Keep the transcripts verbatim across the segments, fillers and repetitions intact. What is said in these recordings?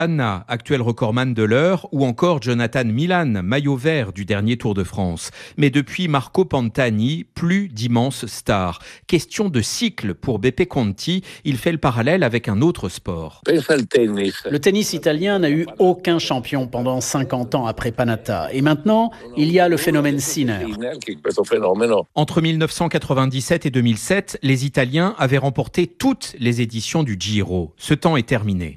Anna, actuel recordman de l'heure, ou encore Jonathan Milan, maillot vert du dernier Tour de France. Mais depuis Marco Pantani, plus d'immenses stars. Question de cycle pour Beppe Conti, il fait le parallèle avec un autre sport. Le tennis italien n'a eu aucun champion pendant cinquante ans après Panatta. Et maintenant, il y a le phénomène Sinner. Entre mille neuf cent quatre-vingt-dix-sept et deux mille sept, les Italiens avaient remporté toutes les éditions du Giro. Ce temps est terminé.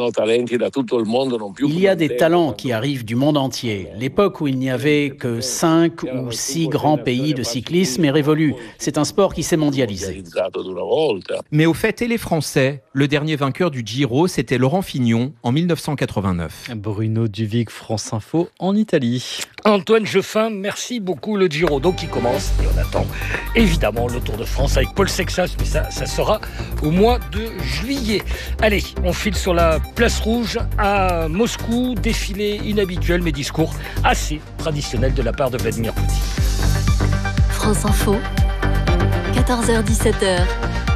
Il y a des talents qui arrivent du monde entier. L'époque où il n'y avait que cinq ou six grands pays de cyclisme est révolue. C'est un sport qui s'est mondialisé. Mais au fait, et les Français? Le dernier vainqueur du Giro, c'était Laurent Fignon en mille neuf cent quatre-vingt-neuf. Bruno Duvic, France Info, en Italie. Antoine Jeffin, merci beaucoup. Le Giro, donc, qui commence. Et on attend évidemment le Tour de France avec Paul Sexas, mais ça, ça sera au mois de juillet. Allez, on file sur la place rouge à Moscou. Défilé inhabituel, mais discours assez traditionnel de la part de Vladimir Poutine. France Info, quatorze heures dix-sept heures.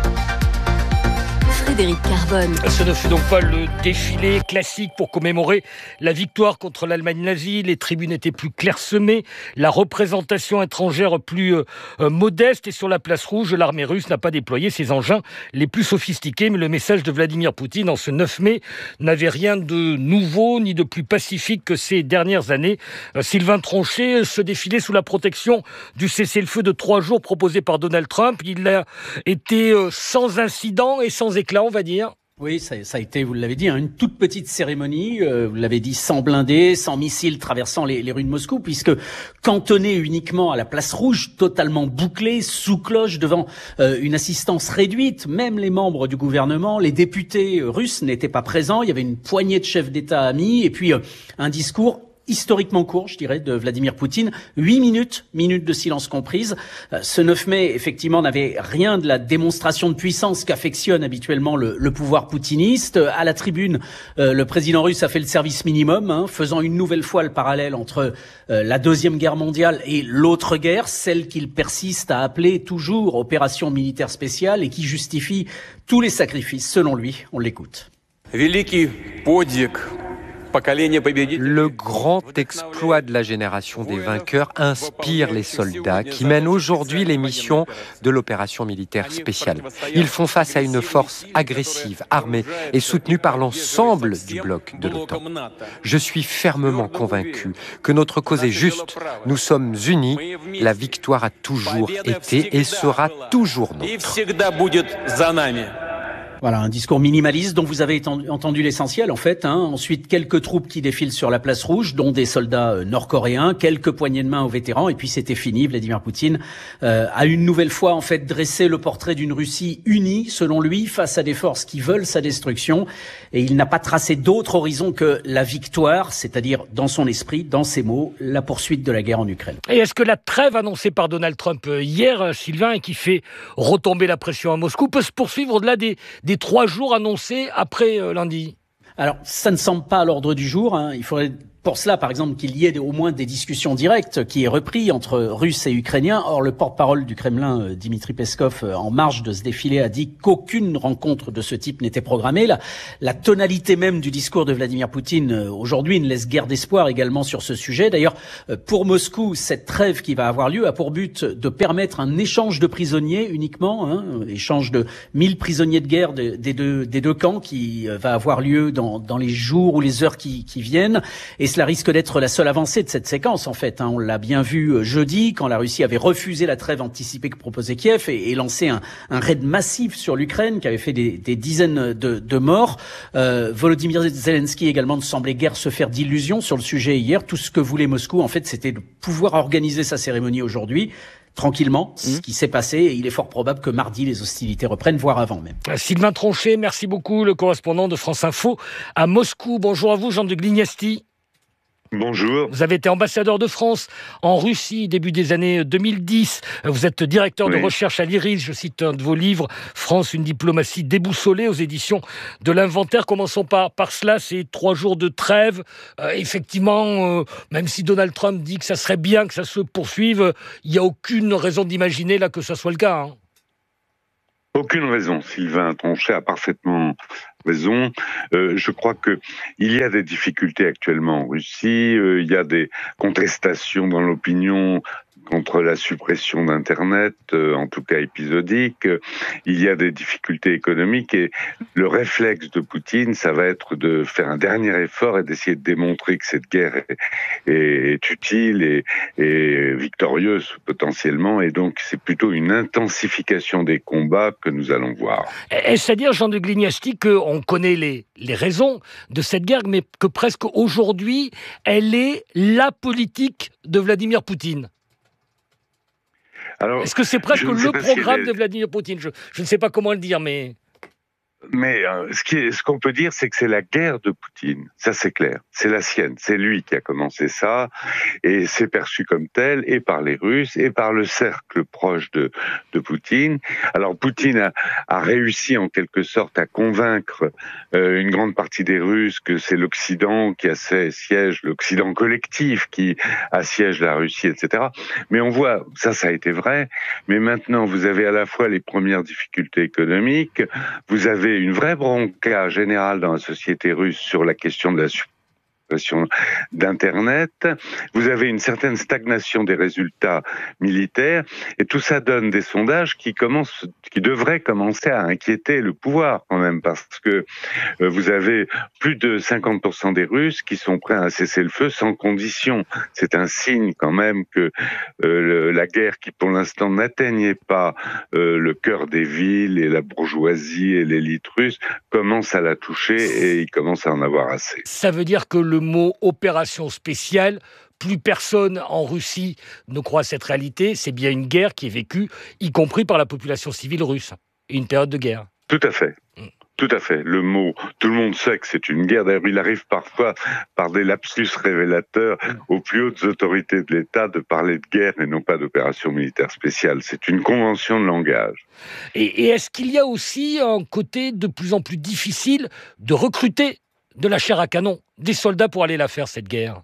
Frédéric Carbone. Ce ne fut donc pas le défilé classique pour commémorer la victoire contre l'Allemagne nazie. Les tribunes étaient plus clairsemées, la représentation étrangère plus euh, modeste. Et sur la place rouge, l'armée russe n'a pas déployé ses engins les plus sophistiqués. Mais le message de Vladimir Poutine en ce neuf mai n'avait rien de nouveau ni de plus pacifique que ces dernières années. Euh, Sylvain Tronchet, ce défilé sous la protection du cessez-le-feu de trois jours proposé par Donald Trump, il a été euh, sans incident et sans éclat, on va dire. Oui, ça, ça a été, vous l'avez dit, hein, une toute petite cérémonie, euh, vous l'avez dit, sans blindés, sans missiles traversant les, les rues de Moscou, puisque cantonné uniquement à la place rouge, totalement bouclé, sous cloche, devant euh, une assistance réduite, même les membres du gouvernement, les députés euh, russes n'étaient pas présents, il y avait une poignée de chefs d'État amis, et puis euh, un discours historiquement court, je dirais, de Vladimir Poutine. Huit minutes, minutes de silence comprises. Euh, ce neuf mai, effectivement, n'avait rien de la démonstration de puissance qu'affectionne habituellement le, le pouvoir poutiniste. Euh, à la tribune, euh, le président russe a fait le service minimum, hein, faisant une nouvelle fois le parallèle entre euh, la Deuxième Guerre mondiale et l'autre guerre, celle qu'il persiste à appeler toujours opération militaire spéciale et qui justifie tous les sacrifices, selon lui. On l'écoute. Le grand exploit de la génération des vainqueurs inspire les soldats qui mènent aujourd'hui les missions de l'opération militaire spéciale. Ils font face à une force agressive, armée et soutenue par l'ensemble du bloc de l'OTAN. Je suis fermement convaincu que notre cause est juste. Nous sommes unis. La victoire a toujours été et sera toujours nôtre. Voilà, un discours minimaliste dont vous avez entendu l'essentiel, en fait. Hein. Ensuite, quelques troupes qui défilent sur la place rouge, dont des soldats euh, nord-coréens, quelques poignées de main aux vétérans, et puis c'était fini. Vladimir Poutine euh, a une nouvelle fois, en fait, dressé le portrait d'une Russie unie, selon lui, face à des forces qui veulent sa destruction. Et il n'a pas tracé d'autre horizon que la victoire, c'est-à-dire, dans son esprit, dans ses mots, la poursuite de la guerre en Ukraine. Et est-ce que la trêve annoncée par Donald Trump hier, Sylvain, et qui fait retomber la pression à Moscou, peut se poursuivre au-delà des, des trois jours annoncés après euh, lundi? Alors, ça ne semble pas à l'ordre du jour. Hein. Il faudrait pour cela, par exemple, qu'il y ait au moins des discussions directes qui est repris entre Russes et Ukrainiens. Or, le porte-parole du Kremlin, Dimitri Peskov, en marge de ce défilé, a dit qu'aucune rencontre de ce type n'était programmée. La, la tonalité même du discours de Vladimir Poutine aujourd'hui ne laisse guère d'espoir également sur ce sujet. D'ailleurs, pour Moscou, cette trêve qui va avoir lieu a pour but de permettre un échange de prisonniers uniquement, hein, échange de mille prisonniers de guerre de, des, deux, des deux camps qui va avoir lieu dans, dans les jours ou les heures qui, qui viennent. Et cela risque d'être la seule avancée de cette séquence, en fait. Hein. On l'a bien vu jeudi, quand la Russie avait refusé la trêve anticipée que proposait Kiev et, et lancé un, un raid massif sur l'Ukraine qui avait fait des, des dizaines de, de morts. Euh, Volodymyr Zelensky également ne semblait guère se faire d'illusions sur le sujet hier. Tout ce que voulait Moscou, en fait, c'était de pouvoir organiser sa cérémonie aujourd'hui tranquillement, ce mmh. qui s'est passé, et il est fort probable que mardi, les hostilités reprennent, voire avant même. Sylvain Tronchet, merci beaucoup, le correspondant de France Info à Moscou. Bonjour à vous, Jean de Glignasti. Bonjour. Vous avez été ambassadeur de France en Russie début des années deux mille dix. Vous êtes directeur oui. de recherche à l'I R I S. Je cite un de vos livres, France, une diplomatie déboussolée, aux éditions de l'Inventaire. Commençons par, par cela, ces trois jours de trêve. Euh, effectivement, euh, même si Donald Trump dit que ça serait bien que ça se poursuive, il n'y a aucune raison d'imaginer là que ça soit le cas. Hein. Aucune raison. Sylvain Tronchet a parfaitement raison. Euh, je crois que il y a des difficultés actuellement en Russie. Euh, il y a des contestations dans l'opinion contre la suppression d'Internet, euh, en tout cas épisodique. Il y a des difficultés économiques et le réflexe de Poutine, ça va être de faire un dernier effort et d'essayer de démontrer que cette guerre est, est, est utile et, et victorieuse potentiellement. Et donc, c'est plutôt une intensification des combats que nous allons voir. Est-ce à dire, Jean de Glignasti, qu'on connaît les, les raisons de cette guerre, mais que presque aujourd'hui, elle est la politique de Vladimir Poutine ? Alors, est-ce que c'est presque le programme si les... de Vladimir Poutine ? je, je ne sais pas comment le dire, mais... Mais euh, ce, qui est, ce qu'on peut dire, c'est que c'est la guerre de Poutine. Ça, c'est clair. C'est la sienne. C'est lui qui a commencé ça. Et c'est perçu comme tel, et par les Russes, et par le cercle proche de, de Poutine. Alors, Poutine a, a réussi, en quelque sorte, à convaincre euh, une grande partie des Russes que c'est l'Occident qui assiège, l'Occident collectif qui assiège la Russie, et cetera. Mais on voit, ça, ça a été vrai. Mais maintenant, vous avez à la fois les premières difficultés économiques, vous avez une vraie bronca générale dans la société russe sur la question de la suppression d'Internet. Vous avez une certaine stagnation des résultats militaires et tout ça donne des sondages qui commencent, qui devraient commencer à inquiéter le pouvoir quand même, parce que euh, vous avez plus de cinquante pour cent des Russes qui sont prêts à cesser le feu sans condition. C'est un signe quand même que euh, le, la guerre qui pour l'instant n'atteignait pas euh, le cœur des villes et la bourgeoisie et l'élite russe commence à la toucher et il commence à en avoir assez. Ça veut dire que le mot opération spéciale, plus personne en Russie ne croit à cette réalité, c'est bien une guerre qui est vécue, y compris par la population civile russe, une période de guerre. Tout à fait. Mm. Tout à fait. Le mot, tout le monde sait que c'est une guerre. D'ailleurs, il arrive parfois, par des lapsus révélateurs, aux plus hautes autorités de l'État de parler de guerre et non pas d'opération militaire spéciale. C'est une convention de langage. Et, et est-ce qu'il y a aussi un côté de plus en plus difficile de recruter de la chair à canon, des soldats pour aller la faire, cette guerre?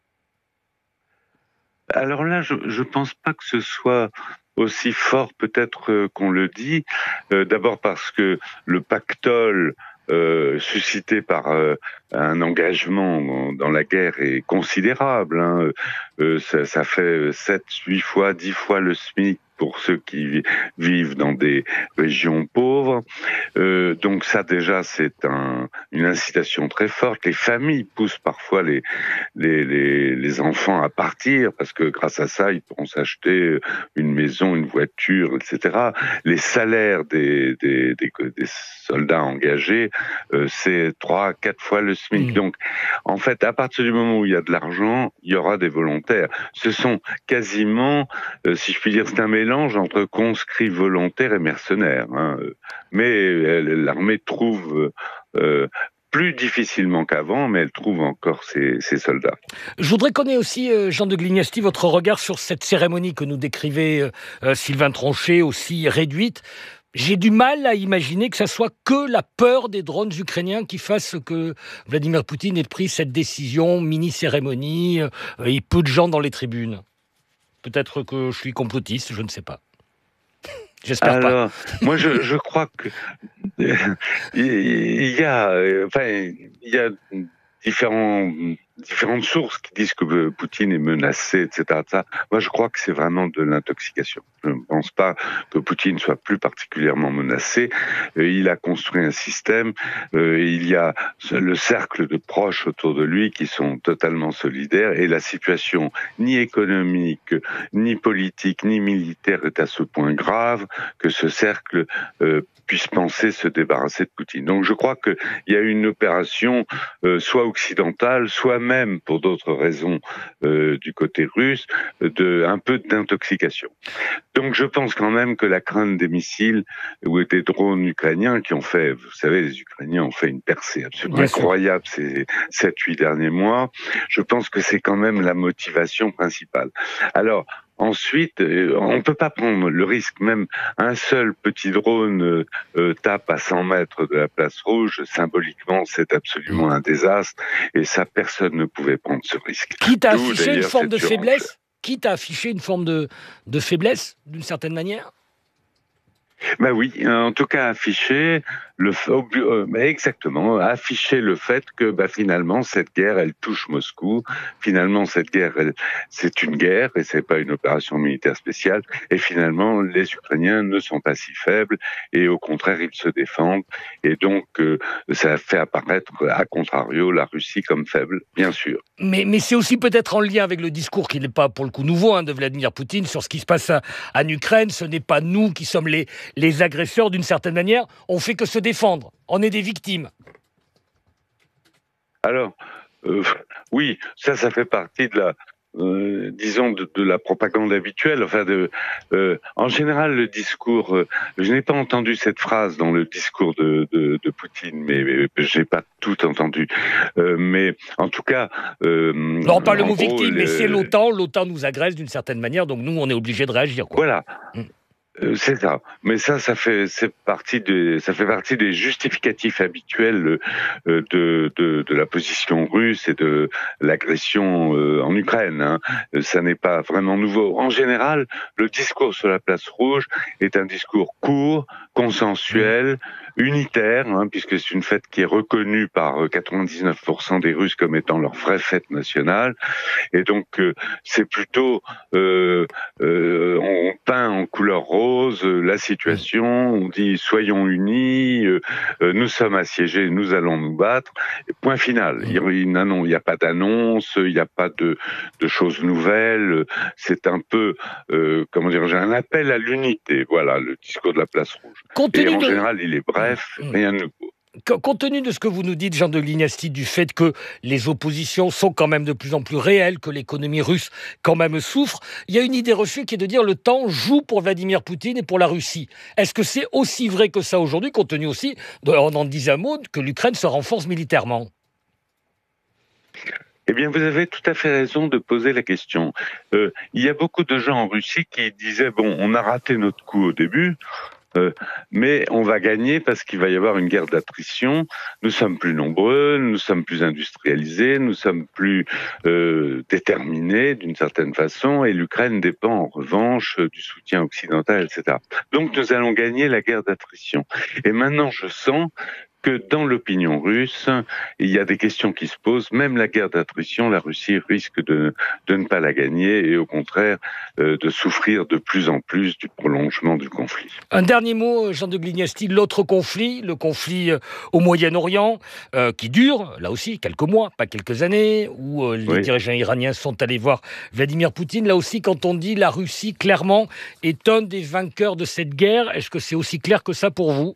Alors là, je ne pense pas que ce soit aussi fort peut-être euh, qu'on le dit. Euh, d'abord parce que le pactole euh, suscité par euh, un engagement dans, dans la guerre est considérable. Hein. Euh, ça, ça fait sept, huit fois, dix fois le SMIC pour ceux qui vivent dans des régions pauvres. Euh, donc ça déjà c'est un, une incitation très forte. Les familles poussent parfois les, les, les, les enfants à partir parce que grâce à ça ils pourront s'acheter une maison, une voiture, et cetera. Les salaires des, des, des, des soldats engagés euh, c'est trois, quatre fois le SMIC. Mmh. Donc en fait à partir du moment où il y a de l'argent, il y aura des volontaires. Ce sont quasiment, euh, si je puis dire, c'est un mélange entre conscrits volontaires et mercenaires. Hein. Mais l'armée trouve euh, plus difficilement qu'avant, mais elle trouve encore ses, ses soldats. Je voudrais qu'on ait aussi, euh, Jean de Glignasti, votre regard sur cette cérémonie que nous décrivait euh, Sylvain Tronchet, aussi réduite. J'ai du mal à imaginer que ça soit que la peur des drones ukrainiens qui fasse que Vladimir Poutine ait pris cette décision, mini-cérémonie, euh, et peu de gens dans les tribunes. Peut-être que je suis complotiste, je ne sais pas. J'espère Alors, pas. Moi, je, je crois que il y a, enfin, il y a différents, différentes sources qui disent que Poutine est menacé, et cetera. Moi, je crois que c'est vraiment de l'intoxication. Je ne pense pas que Poutine soit plus particulièrement menacé. Il a construit un système. Il y a le cercle de proches autour de lui qui sont totalement solidaires. Et la situation, ni économique, ni politique, ni militaire, est à ce point grave que ce cercle euh, puisse penser se débarrasser de Poutine. Donc je crois qu'il y a une opération euh, soit occidentale, soit même, pour d'autres raisons euh, du côté russe, de un peu d'intoxication. Donc je pense quand même que la crainte des missiles ou des drones ukrainiens qui ont fait, vous savez, les Ukrainiens ont fait une percée absolument Bien incroyable sûr. ces sept huit derniers mois, je pense que c'est quand même la motivation principale. Alors, ensuite, on ne peut pas prendre le risque, même un seul petit drone euh, tape à cent mètres de la place rouge, symboliquement c'est absolument un désastre, et ça personne ne pouvait prendre ce risque. Quitte à afficher une forme de faiblesse Quitte à afficher une forme de, de faiblesse, d'une certaine manière Ben oui, en tout cas afficher le euh, exactement afficher le fait que bah, finalement cette guerre elle touche Moscou. Finalement cette guerre elle, c'est une guerre et c'est pas une opération militaire spéciale. Et finalement les Ukrainiens ne sont pas si faibles et au contraire ils se défendent. Et donc euh, ça fait apparaître à contrario la Russie comme faible, bien sûr. Mais, mais c'est aussi peut-être en lien avec le discours qui n'est pas pour le coup nouveau hein, de Vladimir Poutine sur ce qui se passe à, en Ukraine. Ce n'est pas nous qui sommes les les agresseurs d'une certaine manière. On fait que se défendre. On est des victimes. Alors, euh, oui, ça, ça fait partie de la, euh, disons, de, de la propagande habituelle. Enfin, de, euh, en général, le discours. Euh, je n'ai pas entendu cette phrase dans le discours de, de, de Poutine, mais, mais je n'ai pas tout entendu. Euh, mais en tout cas, euh, non, pas le mot gros, victime, le... mais c'est l'OTAN. L'OTAN nous agresse d'une certaine manière, donc nous, on est obligé de réagir. Quoi. Voilà. Mmh. Euh, c'est ça, mais ça, ça fait, c'est partie de, ça fait partie des justificatifs habituels euh, de, de, de la position russe et de l'agression euh, en Ukraine. Hein. Ça n'est pas vraiment nouveau. En général, le discours sur la place rouge est un discours court, consensuel, unitaire, hein, puisque c'est une fête qui est reconnue par quatre-vingt-dix-neuf pour cent des Russes comme étant leur vraie fête nationale. Et donc, euh, c'est plutôt, euh, euh, on peint en couleur rose la situation, on dit soyons unis, euh, nous sommes assiégés, nous allons nous battre. Et point final. Il n'y a pas d'annonce, il n'y a pas de, de choses nouvelles. C'est un peu, euh, comment dire, j'ai un appel à l'unité. Voilà, le discours de la place rouge. Compte Et en de... général, il est bref, mmh. rien de nouveau. Compte tenu de ce que vous nous dites, Jean de Glignasti, du fait que les oppositions sont quand même de plus en plus réelles, que l'économie russe quand même souffre, il y a une idée reçue qui est de dire le temps joue pour Vladimir Poutine et pour la Russie. Est-ce que c'est aussi vrai que ça aujourd'hui, compte tenu aussi, on en disait un mot, que l'Ukraine se renforce militairement ? Eh bien, vous avez tout à fait raison de poser la question. Euh, il y a beaucoup de gens en Russie qui disaient, bon, on a raté notre coup au début, Euh, mais on va gagner parce qu'il va y avoir une guerre d'attrition. Nous sommes plus nombreux, nous sommes plus industrialisés, nous sommes plus euh, déterminés d'une certaine façon, et l'Ukraine dépend en revanche du soutien occidental, et cetera. Donc nous allons gagner la guerre d'attrition. Et maintenant, je sens que dans l'opinion russe, il y a des questions qui se posent. Même la guerre d'attrition, la Russie risque de, de ne pas la gagner et au contraire euh, de souffrir de plus en plus du prolongement du conflit. Un dernier mot, Jean de Glignasti, l'autre conflit, le conflit au Moyen-Orient, euh, qui dure, là aussi, quelques mois, pas quelques années, où euh, les oui. dirigeants iraniens sont allés voir Vladimir Poutine. Là aussi, quand on dit la Russie, clairement, est un des vainqueurs de cette guerre, est-ce que c'est aussi clair que ça pour vous ?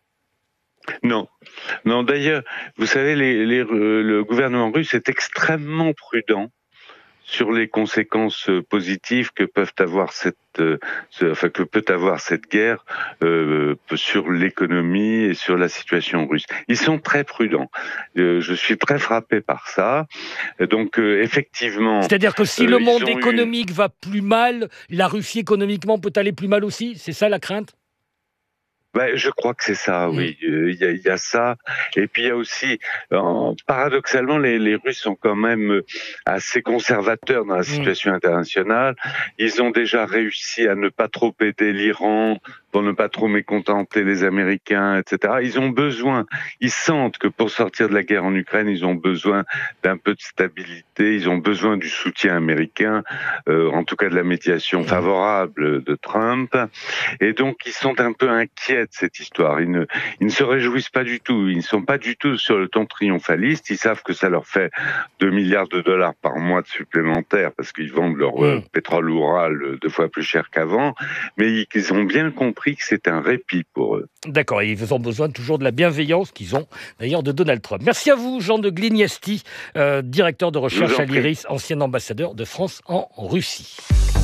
Non, non. D'ailleurs, vous savez, les, les, le gouvernement russe est extrêmement prudent sur les conséquences positives que peuvent avoir cette, euh, enfin que peut avoir cette guerre euh, sur l'économie et sur la situation russe. Ils sont très prudents. Euh, je suis très frappé par ça. Donc euh, effectivement. C'est-à-dire que si euh, le monde économique eu... va plus mal, la Russie économiquement peut aller plus mal aussi. C'est ça la crainte ? Ben, je crois que c'est ça, oui. Il y a, il y a ça. Et puis il y a aussi, euh, paradoxalement, les, les Russes sont quand même assez conservateurs dans la situation mmh. internationale. Ils ont déjà réussi à ne pas trop aider l'Iran, pour ne pas trop mécontenter les Américains, et cetera. Ils ont besoin, ils sentent que pour sortir de la guerre en Ukraine, ils ont besoin d'un peu de stabilité, ils ont besoin du soutien américain, euh, en tout cas de la médiation favorable de Trump. Et donc, ils sont un peu inquiets de cette histoire. Ils ne, ils ne se réjouissent pas du tout. Ils ne sont pas du tout sur le ton triomphaliste. Ils savent que ça leur fait deux milliards de dollars par mois de supplémentaires parce qu'ils vendent leur euh, pétrole Oural deux fois plus cher qu'avant. Mais ils ont bien compris que c'est un répit pour eux. D'accord, et ils ont besoin toujours de la bienveillance qu'ils ont d'ailleurs de Donald Trump. Merci à vous, Jean de Glignasti, euh, directeur de recherche à l'I R I S, ancien ambassadeur de France en Russie.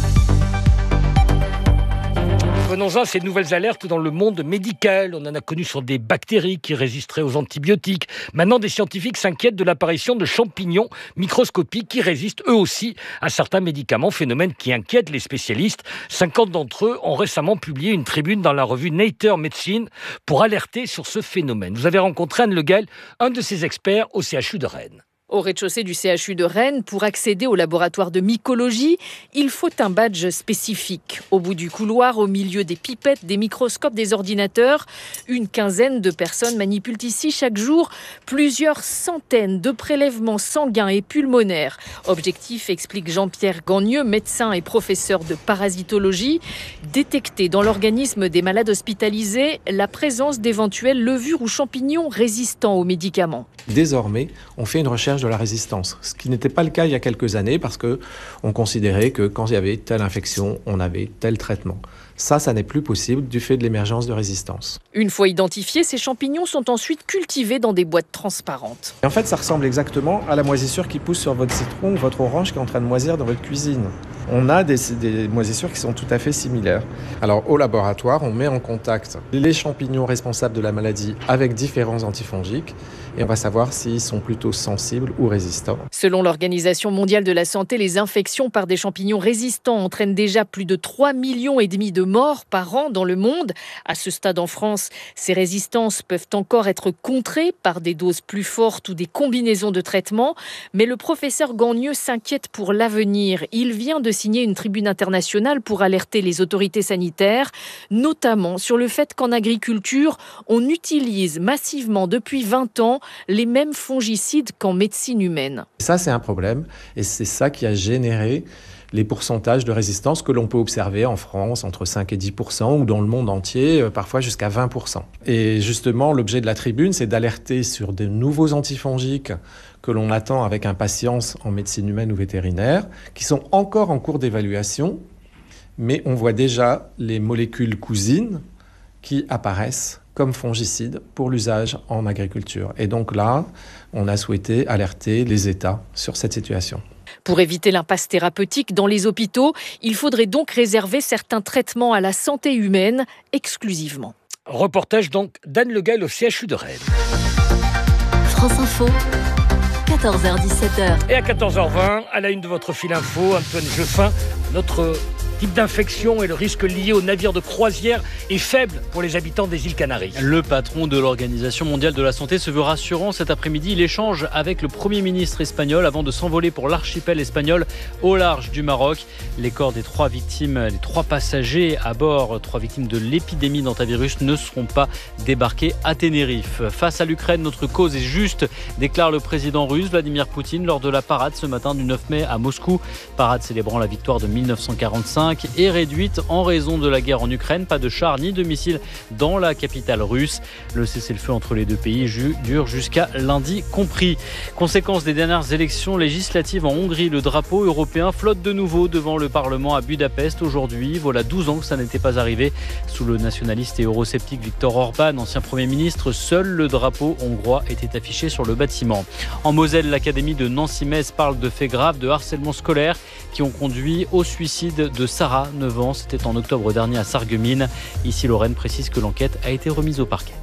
Venons-en à ces nouvelles alertes dans le monde médical. On en a connu sur des bactéries qui résisteraient aux antibiotiques. Maintenant, des scientifiques s'inquiètent de l'apparition de champignons microscopiques qui résistent eux aussi à certains médicaments, phénomène qui inquiète les spécialistes. cinquante d'entre eux ont récemment publié une tribune dans la revue Nature Medicine pour alerter sur ce phénomène. Vous avez rencontré Anne Le Gall, un de ces experts au C H U de Rennes. Au rez-de-chaussée du C H U de Rennes, pour accéder au laboratoire de mycologie, il faut un badge spécifique. Au bout du couloir, au milieu des pipettes, des microscopes, des ordinateurs, une quinzaine de personnes manipulent ici chaque jour plusieurs centaines de prélèvements sanguins et pulmonaires. Objectif, explique Jean-Pierre Gagneux, médecin et professeur de parasitologie, détecter dans l'organisme des malades hospitalisés la présence d'éventuelles levures ou champignons résistants aux médicaments. Désormais, on fait une recherche de la résistance, ce qui n'était pas le cas il y a quelques années parce qu'on considérait que quand il y avait telle infection, on avait tel traitement. Ça, ça n'est plus possible du fait de l'émergence de résistance. Une fois identifiés, ces champignons sont ensuite cultivés dans des boîtes transparentes. Et en fait, ça ressemble exactement à la moisissure qui pousse sur votre citron ou votre orange qui est en train de moisir dans votre cuisine. On a des, des moisissures qui sont tout à fait similaires. Alors, au laboratoire, on met en contact les champignons responsables de la maladie avec différents antifongiques et on va savoir s'ils sont plutôt sensibles ou résistants. Selon l'Organisation mondiale de la santé, les infections par des champignons résistants entraînent déjà plus de trois millions et demi de morts par an dans le monde. À ce stade en France, ces résistances peuvent encore être contrées par des doses plus fortes ou des combinaisons de traitements. Mais le professeur Gagneux s'inquiète pour l'avenir. Il vient de signer une tribune internationale pour alerter les autorités sanitaires, notamment sur le fait qu'en agriculture, on utilise massivement depuis vingt ans les mêmes fongicides qu'en médecine humaine. Ça, c'est un problème et c'est ça qui a généré les pourcentages de résistance que l'on peut observer en France, entre cinq et dix pour cent, ou dans le monde entier, parfois jusqu'à vingt pour cent. Et justement, l'objet de la tribune, c'est d'alerter sur de nouveaux antifongiques que l'on attend avec impatience en médecine humaine ou vétérinaire, qui sont encore en cours d'évaluation, mais on voit déjà les molécules cousines qui apparaissent comme fongicides pour l'usage en agriculture. Et donc là, on a souhaité alerter les États sur cette situation. Pour éviter l'impasse thérapeutique dans les hôpitaux, il faudrait donc réserver certains traitements à la santé humaine exclusivement. Reportage donc d'Anne Le Gall au C H U de Rennes. France Info, quatorze heures dix-sept heures. Et à quatorze heures vingt, à la une de votre fil info, Antoine Jeffin, notre type d'infection et le risque lié aux navires de croisière est faible pour les habitants des îles Canaries. Le patron de l'Organisation mondiale de la santé se veut rassurant. Cet après-midi, il échange avec le Premier ministre espagnol avant de s'envoler pour l'archipel espagnol au large du Maroc. Les corps des trois victimes, les trois passagers à bord, trois victimes de l'épidémie d'hantavirus ne seront pas débarqués à Tenerife. Face à l'Ukraine, notre cause est juste, déclare le président russe Vladimir Poutine lors de la parade ce matin du neuf mai à Moscou. Parade célébrant la victoire de mille neuf cent quarante-cinq et réduite en raison de la guerre en Ukraine. Pas de chars ni de missiles dans la capitale russe. Le cessez-le-feu entre les deux pays ju- dure jusqu'à lundi compris. Conséquence des dernières élections législatives en Hongrie, le drapeau européen flotte de nouveau devant le Parlement à Budapest aujourd'hui. Voilà douze ans que ça n'était pas arrivé. Sous le nationaliste et eurosceptique Viktor Orban, ancien Premier ministre, seul le drapeau hongrois était affiché sur le bâtiment. En Moselle, l'académie de Nancy-Metz parle de faits graves de harcèlement scolaire qui ont conduit au suicide de Sarah, neuf ans. C'était en octobre dernier à Sarreguemines. Ici, Lorraine précise que l'enquête a été remise au parquet.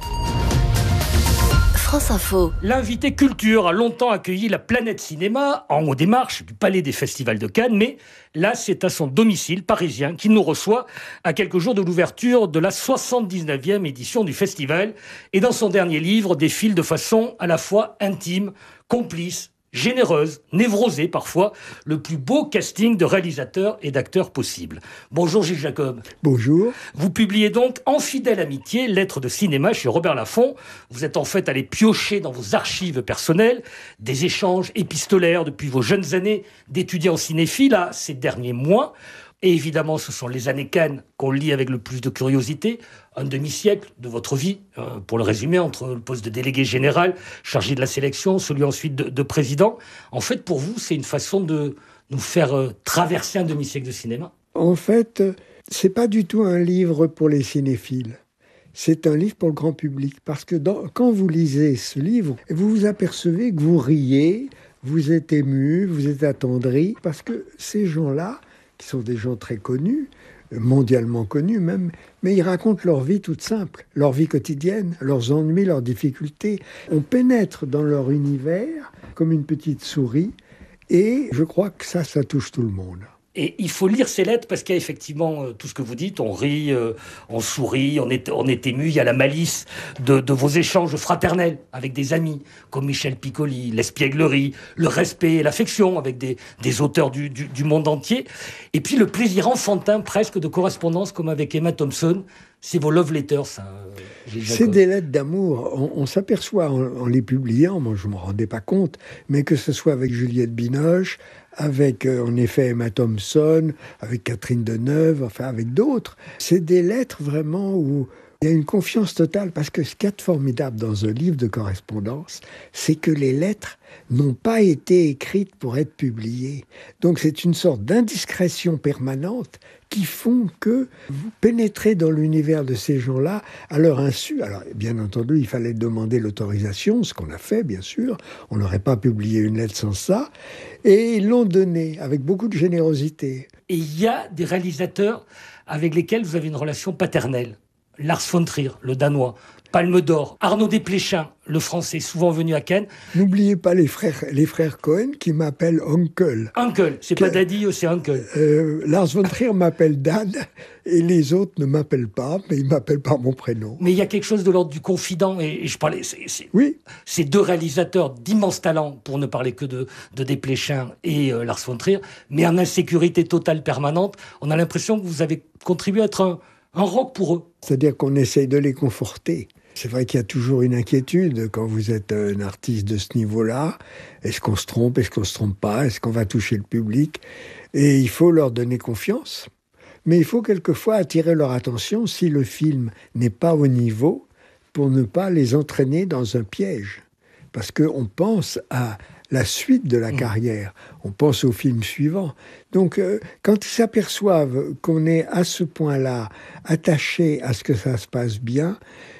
France Info. L'invité culture a longtemps accueilli la Planète Cinéma en haut des marches du Palais des Festivals de Cannes, mais là, c'est à son domicile parisien qu'il nous reçoit à quelques jours de l'ouverture de la soixante-dix-neuvième édition du festival. Et dans son dernier livre, défile de façon à la fois intime, complice, généreuse, névrosée parfois, le plus beau casting de réalisateurs et d'acteurs possible. Bonjour Gilles Jacob. Bonjour. Vous publiez donc En fidèle amitié, lettres de cinéma chez Robert Laffont. Vous êtes en fait allé piocher dans vos archives personnelles des échanges épistolaires depuis vos jeunes années d'étudiants cinéphiles à ces derniers mois. Et évidemment, ce sont les années Cannes qu'on lit avec le plus de curiosité. Un demi-siècle de votre vie, euh, pour le résumer, entre le poste de délégué général, chargé de la sélection, celui ensuite de, de président. En fait, pour vous, c'est une façon de nous faire euh, traverser un demi-siècle de cinéma. En fait, c'est pas du tout un livre pour les cinéphiles. C'est un livre pour le grand public. Parce que dans, quand vous lisez ce livre, vous vous apercevez que vous riez, vous êtes ému, vous êtes attendri. Parce que ces gens-là, qui sont des gens très connus, mondialement connus même, mais ils racontent leur vie toute simple, leur vie quotidienne, leurs ennuis, leurs difficultés. On pénètre dans leur univers comme une petite souris, et je crois que ça, ça touche tout le monde. Et il faut lire ces lettres parce qu'il y a effectivement euh, tout ce que vous dites, on rit, euh, on sourit, on est, on est ému, il y a la malice de, de vos échanges fraternels avec des amis comme Michel Piccoli, l'espièglerie, le respect et l'affection avec des, des auteurs du, du, du monde entier. Et puis le plaisir enfantin presque de correspondance comme avec Emma Thompson. C'est vos love letters, ça. Euh, C'est des lettres d'amour. On, on s'aperçoit en, en les publiant, moi je ne me rendais pas compte, mais que ce soit avec Juliette Binoche, avec euh, en effet Emma Thompson, avec Catherine Deneuve, enfin avec d'autres. C'est des lettres vraiment où il y a une confiance totale, parce que ce qu'il y a de formidable dans un livre de correspondance, c'est que les lettres n'ont pas été écrites pour être publiées. Donc c'est une sorte d'indiscrétion permanente qui font que vous pénétrez dans l'univers de ces gens-là à leur insu. Alors bien entendu, il fallait demander l'autorisation, ce qu'on a fait bien sûr. On n'aurait pas publié une lettre sans ça. Et ils l'ont donné avec beaucoup de générosité. Et il y a des réalisateurs avec lesquels vous avez une relation paternelle. Lars von Trier, le Danois, Palme d'Or, Arnaud Desplechin, le Français, souvent venu à Cannes. N'oubliez pas les frères, les frères Cohen qui m'appellent Uncle. Uncle, c'est que, pas Daddy, c'est Uncle. Euh, Lars von Trier m'appelle Dad et les autres ne m'appellent pas, mais ils m'appellent par mon prénom. Mais il y a quelque chose de l'ordre du confident, et, et je parlais... C'est, c'est, oui. Ces deux réalisateurs d'immense talent, pour ne parler que de, de Desplechin et euh, Lars von Trier, mais en insécurité totale permanente. On a l'impression que vous avez contribué à être un... un roc pour eux. C'est-à-dire qu'on essaye de les conforter. C'est vrai qu'il y a toujours une inquiétude quand vous êtes un artiste de ce niveau-là. Est-ce qu'on se trompe? Est-ce qu'on se trompe pas? Est-ce qu'on va toucher le public? Et il faut leur donner confiance. Mais il faut quelquefois attirer leur attention si le film n'est pas au niveau pour ne pas les entraîner dans un piège. Parce qu'on pense à la suite de la carrière. On pense au film suivant. Donc, euh, quand ils s'aperçoivent qu'on est à ce point-là attaché à ce que ça se passe bien,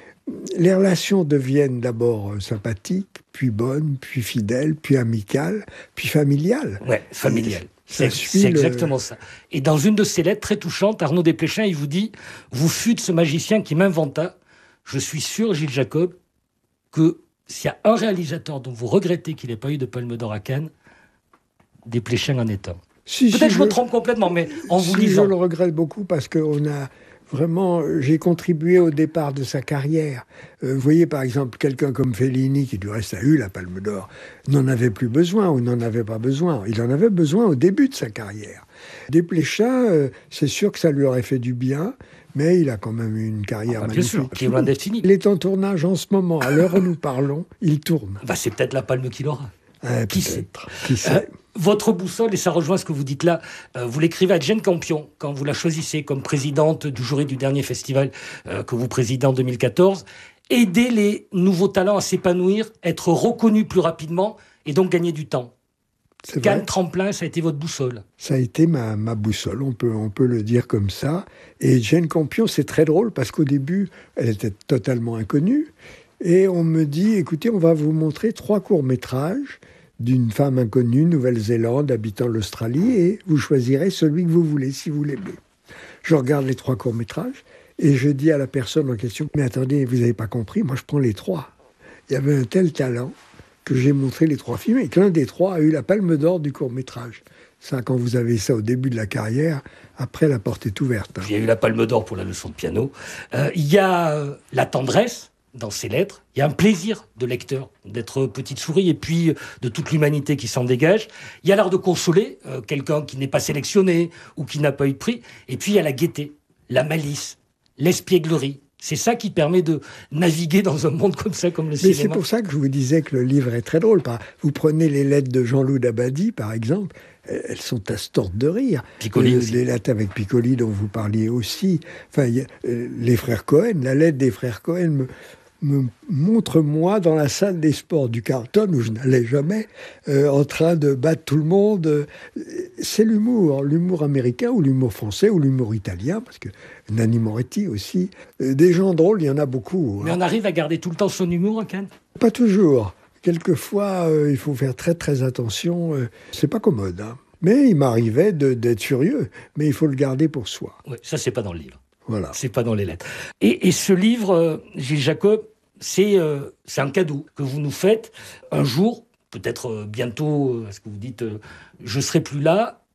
les relations deviennent d'abord sympathiques, puis bonnes, puis fidèles, puis amicales, puis familiales. Ouais, familiales. C'est, c'est exactement le... ça. Et dans une de ses lettres très touchantes, Arnaud Desplechin, il vous dit « Vous fûtes ce magicien qui m'inventa. Je suis sûr, Gilles Jacob, que s'il y a un réalisateur dont vous regrettez qu'il n'ait pas eu de Palme d'Or à Cannes, Desplechin en est un. » Si, Peut-être si, je me trompe complètement, mais en vous si lisant... Je le regrette beaucoup parce qu'on a... Vraiment, j'ai contribué au départ de sa carrière. Euh, vous voyez, par exemple, quelqu'un comme Fellini, qui du reste a eu la Palme d'Or, n'en avait plus besoin ou n'en avait pas besoin. Il en avait besoin au début de sa carrière. Desplechin, euh, c'est sûr que ça lui aurait fait du bien, mais il a quand même eu une carrière ah bah magnifique. Bien sûr, qui est loin d'être fini. Il est en tournage en ce moment. À l'heure où nous parlons, il tourne. Bah, c'est peut-être la palme qu'il aura. Euh, qui sait, qui sait. Euh, Votre boussole, et ça rejoint ce que vous dites là, euh, vous l'écrivez à Jane Campion, quand vous la choisissez comme présidente du jury du dernier festival euh, que vous présidez en deux mille quatorze. Aider les nouveaux talents à s'épanouir, être reconnus plus rapidement et donc gagner du temps. Cannes Tremplin, ça a été votre boussole. Ça a été ma, ma boussole, on peut, on peut le dire comme ça. Et Jane Campion, c'est très drôle parce qu'au début, elle était totalement inconnue. Et on me dit, écoutez, on va vous montrer trois courts-métrages d'une femme inconnue, Nouvelle-Zélande, habitant l'Australie, et vous choisirez celui que vous voulez, si vous l'aimez. Je regarde les trois courts-métrages, et je dis à la personne en question, mais attendez, vous n'avez pas compris, moi je prends les trois. Il y avait un tel talent que j'ai montré les trois films, et que l'un des trois a eu la Palme d'Or du court-métrage. Ça, quand vous avez ça au début de la carrière, après la porte est ouverte. Hein. Il y a eu la Palme d'Or pour la leçon de piano. Euh, il y a euh, la tendresse dans ces lettres, il y a un plaisir de lecteur d'être petite souris et puis de toute l'humanité qui s'en dégage. Il y a l'art de consoler euh, quelqu'un qui n'est pas sélectionné ou qui n'a pas eu de prix. Et puis il y a la gaieté, la malice, l'espièglerie. C'est ça qui permet de naviguer dans un monde comme ça, comme le Mais cinéma. C'est pour ça que je vous disais que le livre est très drôle. Vous prenez les lettres de Jean-Loup Dabadi, par exemple, elles sont à se tordre de rire. Piccoli les, aussi. Les lettres avec Piccoli dont vous parliez aussi. Enfin, y a, euh, les frères Cohen, la lettre des frères Cohen me... me montre moi dans la salle des sports du Carlton, où je n'allais jamais, euh, en train de battre tout le monde. C'est l'humour, l'humour américain ou l'humour français ou l'humour italien, parce que Nanni Moretti aussi. Euh, des gens drôles, il y en a beaucoup. Mais hein. On arrive à garder tout le temps son humour, Cannes ? Pas toujours. Quelquefois, euh, il faut faire très très attention. Euh, c'est pas commode, hein. Mais il m'arrivait de, d'être furieux, mais il faut le garder pour soi. Oui, ça c'est pas dans le livre. Voilà. C'est pas dans les lettres. Et, et ce livre, euh, Gilles Jacob, c'est, euh, c'est un cadeau que vous nous faites un jour, peut-être euh, bientôt, euh, parce que vous dites euh, je serai plus là,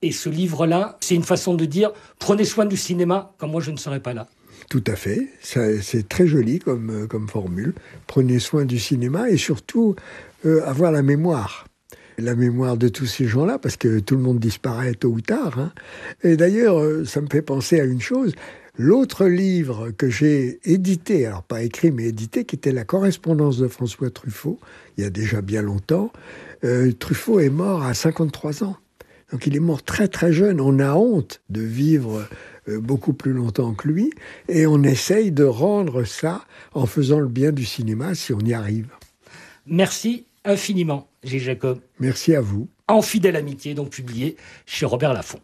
Et ce livre-là, c'est une façon de dire « Prenez soin du cinéma quand moi je ne serai pas là ». Tout à fait, ça, c'est très joli comme, comme formule. Prenez soin du cinéma et surtout euh, avoir la mémoire. La mémoire de tous ces gens-là, parce que tout le monde disparaît tôt ou tard. Hein. Et d'ailleurs, euh, ça me fait penser à une chose. L'autre livre que j'ai édité, alors pas écrit mais édité, qui était La correspondance de François Truffaut, il y a déjà bien longtemps, euh, Truffaut est mort à cinquante-trois ans. Donc il est mort très très jeune. On a honte de vivre euh, beaucoup plus longtemps que lui et on essaye de rendre ça en faisant le bien du cinéma si on y arrive. Merci infiniment, Gilles Jacob. Merci à vous. En fidèle amitié, donc publié chez Robert Laffont.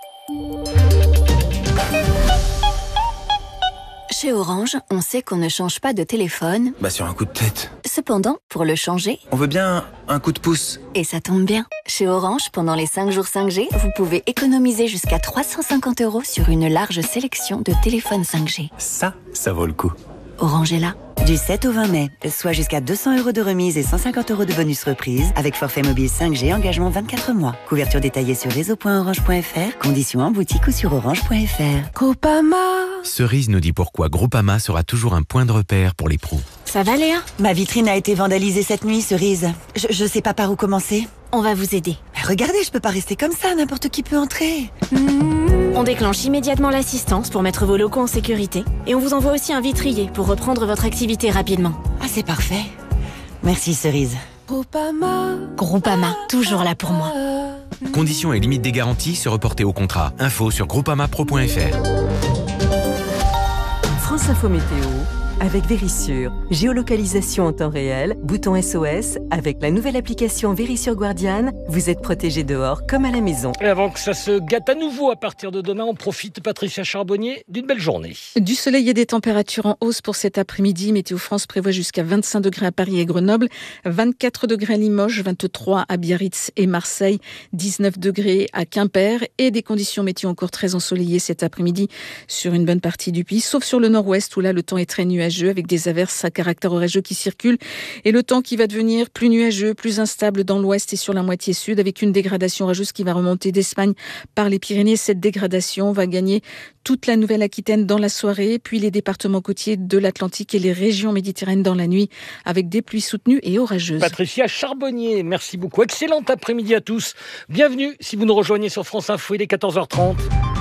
Chez Orange, on sait qu'on ne change pas de téléphone. Bah sur un coup de tête. Cependant, pour le changer, on veut bien un coup de pouce. Et ça tombe bien. Chez Orange, pendant les cinq jours cinq G, vous pouvez économiser jusqu'à trois cent cinquante euros sur une large sélection de téléphones cinq G. Ça, ça vaut le coup. Orange est là. Du sept au vingt mai, soit jusqu'à deux cents euros de remise et cent cinquante euros de bonus reprise avec forfait mobile cinq G, engagement vingt-quatre mois. Couverture détaillée sur réseau point orange point f r, conditions en boutique ou sur orange point f r. Groupama. Cerise nous dit pourquoi Groupama sera toujours un point de repère pour les pros. Ça va Léa ? Ma vitrine a été vandalisée cette nuit, Cerise. Je, je sais pas par où commencer. On va vous aider. Mais regardez, je peux pas rester comme ça, n'importe qui peut entrer. Mmh. On déclenche immédiatement l'assistance pour mettre vos locaux en sécurité et on vous envoie aussi un vitrier pour reprendre votre activité rapidement. Ah, c'est parfait. Merci Cerise. Groupama. Groupama, toujours là pour moi. Conditions et limites des garanties se reporter au contrat. Info sur groupamapro point f r. France Info Météo avec Vérissure. Géolocalisation en temps réel, bouton S O S. Avec la nouvelle application Vérissure Guardian, vous êtes protégé dehors comme à la maison. Et avant que ça se gâte à nouveau à partir de demain, on profite, Patricia Charbonnier, d'une belle journée. Du soleil et des températures en hausse pour cet après-midi. Météo France prévoit jusqu'à vingt-cinq degrés à Paris et Grenoble, vingt-quatre degrés à Limoges, vingt-trois à Biarritz et Marseille, dix-neuf degrés à Quimper et des conditions météo encore très ensoleillées cet après-midi sur une bonne partie du pays, sauf sur le nord-ouest où là le temps est très nuageux avec des averses à caractère orageux qui circulent et le temps qui va devenir plus nuageux, plus instable dans l'ouest et sur la moitié sud avec une dégradation orageuse qui va remonter d'Espagne par les Pyrénées. Cette dégradation va gagner toute la Nouvelle-Aquitaine dans la soirée, puis les départements côtiers de l'Atlantique et les régions méditerranéennes dans la nuit avec des pluies soutenues et orageuses. Patricia Charbonnier, merci beaucoup. Excellent après-midi à tous. Bienvenue si vous nous rejoignez sur France Info, il est quatorze heures trente.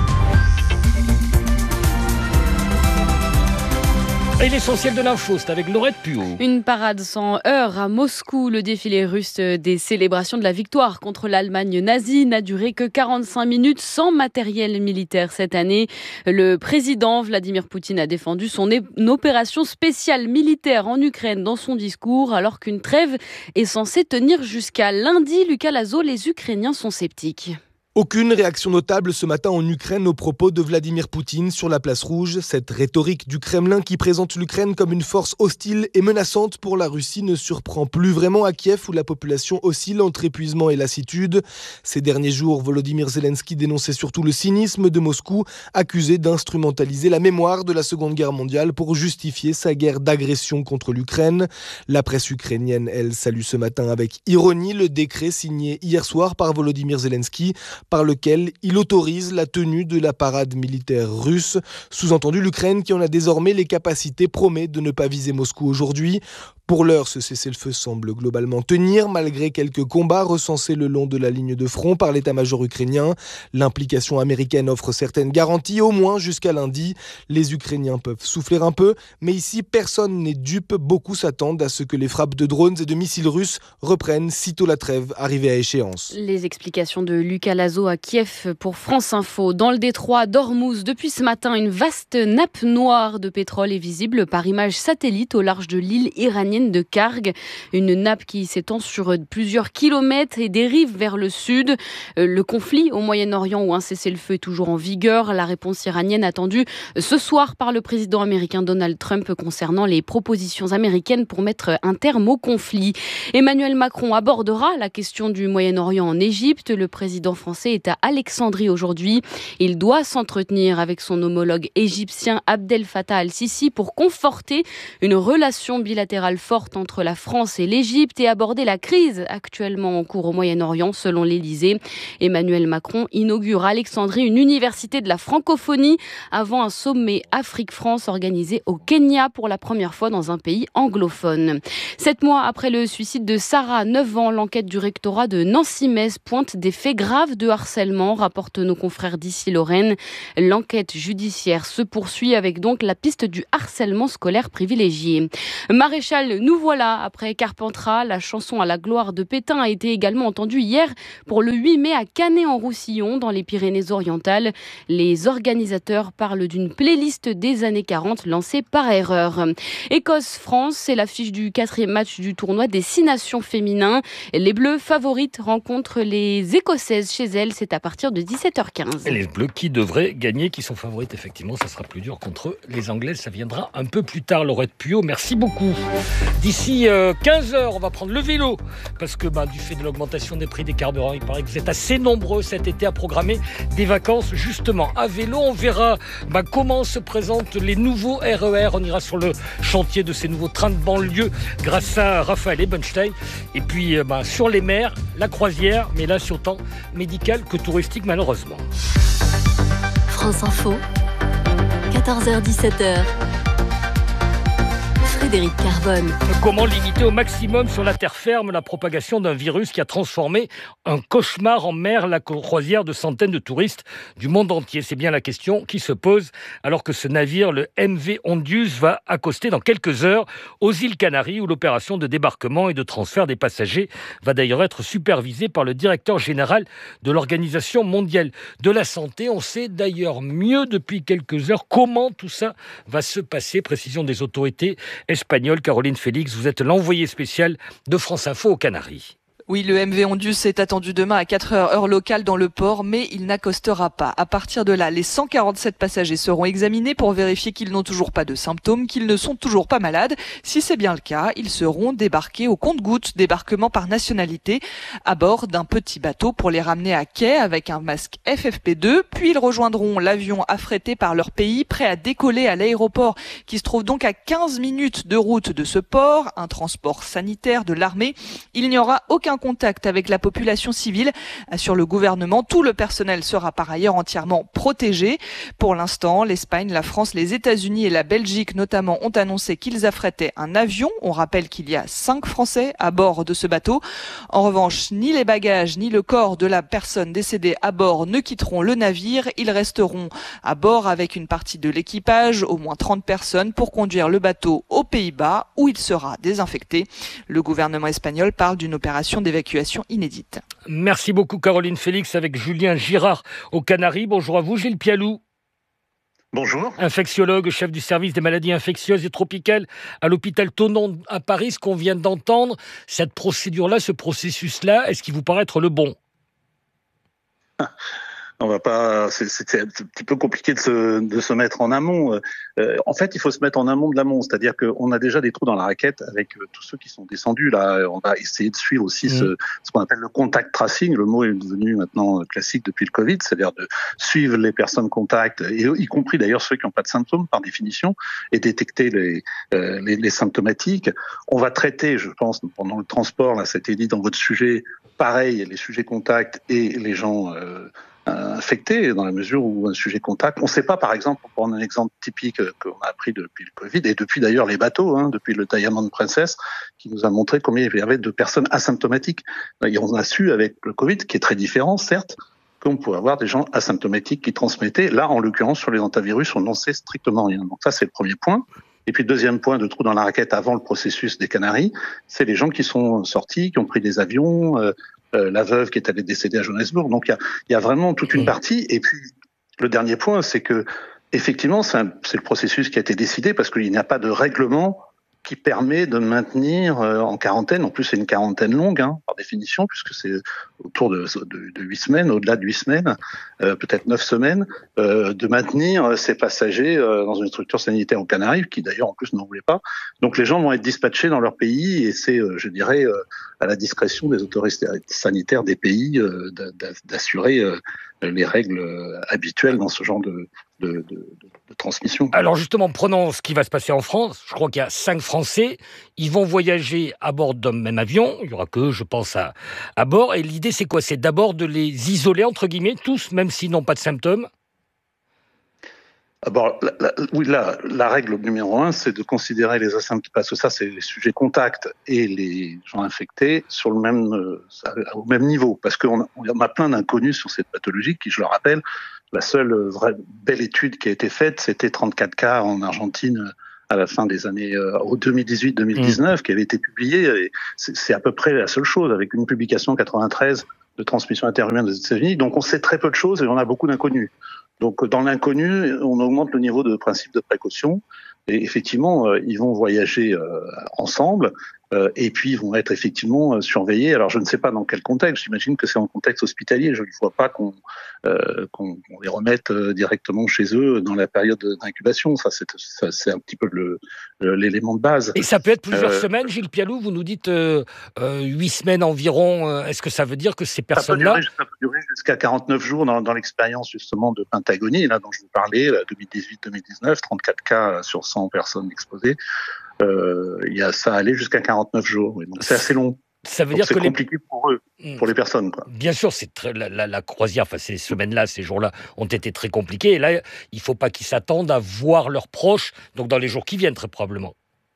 Et l'essentiel de l'info, c'est avec Laurette Puot. Une parade sans heurts à Moscou. Le défilé russe des célébrations de la victoire contre l'Allemagne nazie n'a duré que quarante-cinq minutes sans matériel militaire cette année. Le président Vladimir Poutine a défendu son é- opération spéciale militaire en Ukraine dans son discours, alors qu'une trêve est censée tenir jusqu'à lundi. Lucas Lazo, les Ukrainiens sont sceptiques. Aucune réaction notable ce matin en Ukraine aux propos de Vladimir Poutine sur la place rouge. Cette rhétorique du Kremlin qui présente l'Ukraine comme une force hostile et menaçante pour la Russie ne surprend plus vraiment à Kiev où la population oscille entre épuisement et lassitude. Ces derniers jours, Volodymyr Zelensky dénonçait surtout le cynisme de Moscou, accusé d'instrumentaliser la mémoire de la Seconde Guerre mondiale pour justifier sa guerre d'agression contre l'Ukraine. La presse ukrainienne, elle, salue ce matin avec ironie le décret signé hier soir par Volodymyr Zelensky, par lequel il autorise la tenue de la parade militaire russe. Sous-entendu, l'Ukraine, qui en a désormais les capacités, promet de ne pas viser Moscou aujourd'hui. Pour l'heure, ce cessez-le-feu semble globalement tenir, malgré quelques combats recensés le long de la ligne de front par l'état-major ukrainien. L'implication américaine offre certaines garanties, au moins jusqu'à lundi. Les Ukrainiens peuvent souffler un peu, mais ici, personne n'est dupe. Beaucoup s'attendent à ce que les frappes de drones et de missiles russes reprennent sitôt la trêve arrivée à échéance. Les explications de Lucas Lazo à Kiev pour France Info. Dans le détroit d'Ormuz, depuis ce matin, une vaste nappe noire de pétrole est visible par image satellite au large de l'île iranienne de Karg. Une nappe qui s'étend sur plusieurs kilomètres et dérive vers le sud. Le conflit au Moyen-Orient où un cessez-le-feu est toujours en vigueur. La réponse iranienne attendue ce soir par le président américain Donald Trump concernant les propositions américaines pour mettre un terme au conflit. Emmanuel Macron abordera la question du Moyen-Orient en Égypte. Le président français est à Alexandrie aujourd'hui. Il doit s'entretenir avec son homologue égyptien Abdel Fattah al-Sisi pour conforter une relation bilatérale forte entre la France et l'Égypte et aborder la crise actuellement en cours au Moyen-Orient, selon l'Élysée. Emmanuel Macron inaugure à Alexandrie une université de la francophonie avant un sommet Afrique-France organisé au Kenya pour la première fois dans un pays anglophone. Sept mois après le suicide de Sarah, neuf ans, l'enquête du rectorat de Nancy-Metz pointe des faits graves de harcèlement, rapportent nos confrères d'ici Lorraine. L'enquête judiciaire se poursuit avec donc la piste du harcèlement scolaire privilégié. Maréchal, nous voilà après Carpentras. La chanson à la gloire de Pétain a été également entendue hier pour le huit mai à Canet-en-Roussillon dans les Pyrénées-Orientales. Les organisateurs parlent d'une playlist des années quarante lancée par erreur. Écosse-France, c'est l'affiche du quatrième match du tournoi des six nations féminins. Les Bleus favorites rencontrent les Écossaises chez elles. C'est à partir de dix-sept heures quinze. Et les Bleus qui devraient gagner, qui sont favorites, effectivement, ça sera plus dur contre les Anglaises. Ça viendra un peu plus tard. Laurette Puot, merci beaucoup. D'ici euh, quinze heures, on va prendre le vélo. Parce que bah, du fait de l'augmentation des prix des carburants, il paraît que vous êtes assez nombreux cet été à programmer des vacances justement à vélo. On verra bah, comment se présentent les nouveaux R E R. On ira sur le chantier de ces nouveaux trains de banlieue grâce à Raphaël Ebenstein. Et puis euh, bah, sur les mers, la croisière, mais là sur tant médical que touristique malheureusement. France Info, quatorze heures dix-sept heures. Frédéric Carbone. Comment limiter au maximum sur la terre ferme la propagation d'un virus qui a transformé un cauchemar en mer la croisière de centaines de touristes du monde entier? C'est bien la question qui se pose alors que ce navire, le M V Ondius, va accoster dans quelques heures aux îles Canaries où l'opération de débarquement et de transfert des passagers va d'ailleurs être supervisée par le directeur général de l'Organisation mondiale de la santé. On sait d'ailleurs mieux depuis quelques heures comment tout ça va se passer. Précision des autorités espagnole. Caroline Félix, vous êtes l'envoyée spéciale de France Info aux Canaries. Oui, le M V Ondius est attendu demain à quatre heures heure locale dans le port, mais il n'accostera pas. À partir de là, les cent quarante-sept passagers seront examinés pour vérifier qu'ils n'ont toujours pas de symptômes, qu'ils ne sont toujours pas malades. Si c'est bien le cas, ils seront débarqués au compte-gouttes, débarquement par nationalité, à bord d'un petit bateau pour les ramener à quai avec un masque F F P deux. Puis ils rejoindront l'avion affrété par leur pays, prêt à décoller à l'aéroport, qui se trouve donc à quinze minutes de route de ce port, un transport sanitaire de l'armée. Il n'y aura aucun contact avec la population civile, assure le gouvernement. Tout le personnel sera par ailleurs entièrement protégé. Pour l'instant, l'Espagne, la France, les États-Unis et la Belgique notamment ont annoncé qu'ils affrétaient un avion. On rappelle qu'il y a cinq Français à bord de ce bateau. En revanche, ni les bagages ni le corps de la personne décédée à bord ne quitteront le navire. Ils resteront à bord avec une partie de l'équipage, au moins trente personnes, pour conduire le bateau aux Pays-Bas où il sera désinfecté. Le gouvernement espagnol parle d'une opération d'évacuation inédite. Merci beaucoup Caroline Félix avec Julien Girard aux Canaries. Bonjour à vous Gilles Pialou. Bonjour. Infectiologue, chef du service des maladies infectieuses et tropicales à l'hôpital Thonon à Paris. Ce qu'on vient d'entendre, cette procédure-là, ce processus-là, est-ce qu'il vous paraît être le bon ? On va pas, c'est, c'est un petit peu compliqué de se, de se mettre en amont. Euh, en fait, il faut se mettre en amont de l'amont, c'est-à-dire qu'on a déjà des trous dans la raquette avec euh, tous ceux qui sont descendus. Là, on va essayer de suivre aussi mmh. ce, ce qu'on appelle le contact tracing. Le mot est devenu maintenant classique depuis le Covid, c'est-à-dire de suivre les personnes contacts, et y compris d'ailleurs ceux qui n'ont pas de symptômes par définition, et détecter les, euh, les, les symptomatiques. On va traiter, je pense, pendant le transport, là, c'était dit dans votre sujet, pareil, les sujets contacts et les gens euh, infectés dans la mesure où un sujet contact. On ne sait pas, par exemple, pour prendre un exemple typique qu'on a appris depuis le Covid et depuis d'ailleurs les bateaux, hein, depuis le Diamond Princess, qui nous a montré combien il y avait de personnes asymptomatiques. Et on a su avec le Covid, qui est très différent, certes, qu'on pouvait avoir des gens asymptomatiques qui transmettaient. Là, en l'occurrence, sur les hantavirus, on n'en sait strictement rien. Donc ça, c'est le premier point. Et puis, deuxième point de trou dans la raquette avant le processus des Canaries, c'est les gens qui sont sortis, qui ont pris des avions, euh, euh, la veuve qui est allée décéder à Johannesburg. Donc, il y a, il y a vraiment toute une partie. Et puis, le dernier point, c'est que, effectivement, c'est, un, c'est le processus qui a été décidé parce qu'il n'y a pas de règlement qui permet de maintenir euh, en quarantaine. En plus, c'est une quarantaine longue, hein, par définition, puisque c'est autour de, de, de huit semaines, au-delà de huit semaines, euh, peut-être neuf semaines, euh, de maintenir ces passagers euh, dans une structure sanitaire aux Canaries, qui d'ailleurs en plus n'en voulaient pas. Donc les gens vont être dispatchés dans leur pays, et c'est, euh, je dirais, euh, à la discrétion des autorités sanitaires des pays euh, d'assurer euh, les règles habituelles dans ce genre de, de, de, de transmission. Alors justement, prenons ce qui va se passer en France. Je crois qu'il y a cinq Français. Ils vont voyager à bord d'un même avion. Il y aura que, je pense, à, à bord. Et l'idée, c'est quoi? C'est d'abord de les isoler, entre guillemets, tous, même s'ils n'ont pas de symptômes. Bon, la, la, oui, la, la règle numéro un, c'est de considérer les asymptomatiques, parce que ça, c'est les sujets contacts et les gens infectés sur le même, euh, au même niveau. Parce qu'on a, on a plein d'inconnus sur cette pathologie qui, je le rappelle, la seule vraie belle étude qui a été faite, c'était trente-quatre cas en Argentine à la fin des années euh, deux mille dix-huit deux mille dix-neuf, mmh. qui avait été publiée. Et c'est, c'est à peu près la seule chose, avec une publication en quatre-vingt-treize de transmission interhumaine des États-Unis. Donc, on sait très peu de choses et on a beaucoup d'inconnus. Donc, dans l'inconnu, on augmente le niveau de principe de précaution. Et effectivement, euh, ils vont voyager euh, ensemble euh, et puis ils vont être effectivement euh, surveillés. Alors, je ne sais pas dans quel contexte. J'imagine que c'est en contexte hospitalier. Je ne vois pas qu'on, euh, qu'on, qu'on les remette euh, directement chez eux dans la période d'incubation. Ça, c'est, ça, c'est un petit peu le, le, l'élément de base. Et ça peut être plusieurs euh, semaines, Gilles Pialou. Vous nous dites euh, euh, huit semaines environ. Est-ce que ça veut dire que ces personnes-là... Ça peut durer, ça peut durer jusqu'à quarante-neuf jours dans, dans l'expérience justement de Pentagonie, là dont je vous parlais, deux mille dix-huit deux mille dix-neuf, trente-quatre cas sur cent personnes exposées. Euh, il y a ça allait jusqu'à quarante-neuf jours. Oui. Donc c'est assez long. Ça veut Donc dire c'est que compliqué les... pour eux, pour les personnes, quoi. Bien sûr, c'est très, la, la, la croisière, enfin ces semaines-là, ces jours-là ont été très compliqués. Et là, il ne faut pas qu'ils s'attendent à voir leurs proches, donc dans les jours qui viennent, très probablement.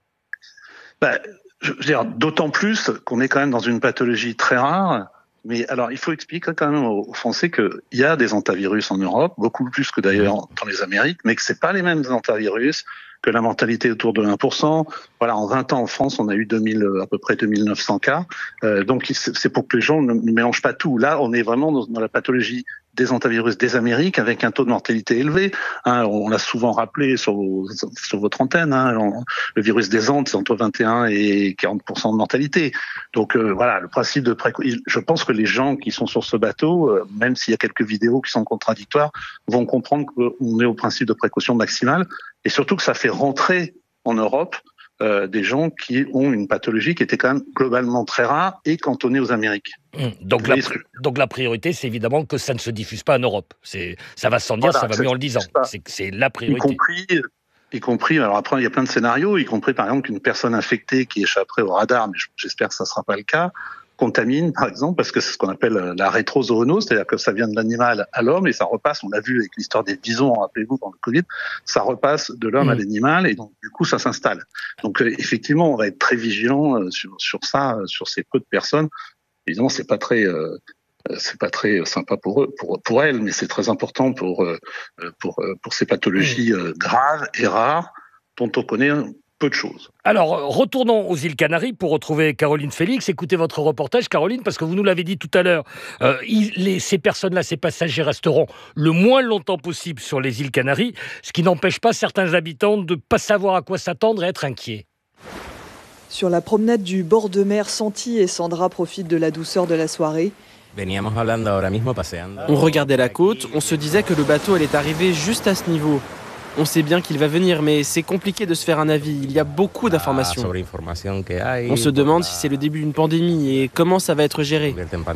Ben, je veux dire, d'autant plus qu'on est quand même dans une pathologie très rare. Mais alors, il faut expliquer quand même aux Français qu'il y a des hantavirus en Europe, beaucoup plus que d'ailleurs dans les Amériques, mais que c'est pas les mêmes hantavirus, que la mortalité est autour de un pour cent. Voilà, en vingt ans en France, on a eu deux mille, à peu près deux mille neuf cents cas. Euh, donc, c'est pour que les gens ne, ne mélangent pas tout. Là, on est vraiment dans, dans la pathologie des hantavirus des Amériques avec un taux de mortalité élevé. Hein, on l'a souvent rappelé sur, vos, sur votre antenne. Hein, le virus des Andes, c'est entre vingt et un et quarante pour cent de mortalité. Donc euh, voilà, le principe de précaution. Je pense que les gens qui sont sur ce bateau, euh, même s'il y a quelques vidéos qui sont contradictoires, vont comprendre qu'on est au principe de précaution maximale et surtout que ça fait rentrer en Europe Euh, des gens qui ont une pathologie qui était quand même globalement très rare et cantonnée aux Amériques. Mmh. Donc, la, donc la priorité, c'est évidemment que ça ne se diffuse pas en Europe. C'est, ça va sans dire, voilà, ça va mieux en le disant. C'est, c'est la priorité. Y compris, y compris, alors après, il y a plein de scénarios, y compris par exemple qu'une personne infectée qui échapperait au radar, mais j'espère que ça ne sera pas le cas, contamine, par exemple, parce que c'est ce qu'on appelle la rétrozoonose, c'est-à-dire que ça vient de l'animal à l'homme et ça repasse, on l'a vu avec l'histoire des bisons, rappelez-vous, pendant le Covid, ça repasse de l'homme mmh. à l'animal et donc du coup ça s'installe. Donc euh, effectivement, on va être très vigilant euh, sur, sur ça, euh, sur ces peu de personnes. Évidemment, c'est pas très... Euh, c'est pas très sympa pour eux, pour pour elles, mais c'est très important pour euh, pour pour ces pathologies euh, graves et rares dont on connaît peu de choses. Alors, retournons aux îles Canaries pour retrouver Caroline Félix. Écoutez votre reportage, Caroline, parce que vous nous l'avez dit tout à l'heure, euh, il, les, ces personnes-là, ces passagers resteront le moins longtemps possible sur les îles Canaries, ce qui n'empêche pas certains habitants de ne pas savoir à quoi s'attendre et être inquiets. Sur la promenade du bord de mer, Santi et Sandra profitent de la douceur de la soirée. On regardait la côte, on se disait que le bateau allait arriver juste à ce niveau. On sait bien qu'il va venir, mais c'est compliqué de se faire un avis. Il y a beaucoup d'informations. On se demande si c'est le début d'une pandémie et comment ça va être géré.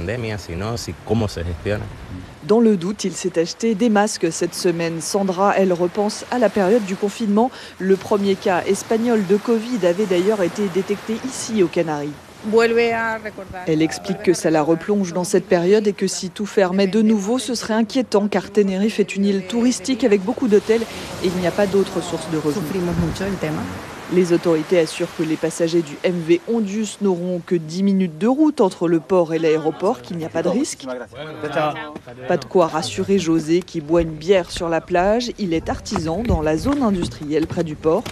Dans le doute, il s'est acheté des masques cette semaine. Sandra, elle repense à la période du confinement. Le premier cas espagnol de Covid avait d'ailleurs été détecté ici, aux Canaries. Elle explique que ça la replonge dans cette période et que si tout fermait de nouveau, ce serait inquiétant car Tenerife est une île touristique avec beaucoup d'hôtels et il n'y a pas d'autres sources de revenus. Les autorités assurent que les passagers du M V Ondius n'auront que dix minutes de route entre le port et l'aéroport, qu'il n'y a pas de risque. Pas de quoi rassurer José qui boit une bière sur la plage. Il est artisan dans la zone industrielle près du port.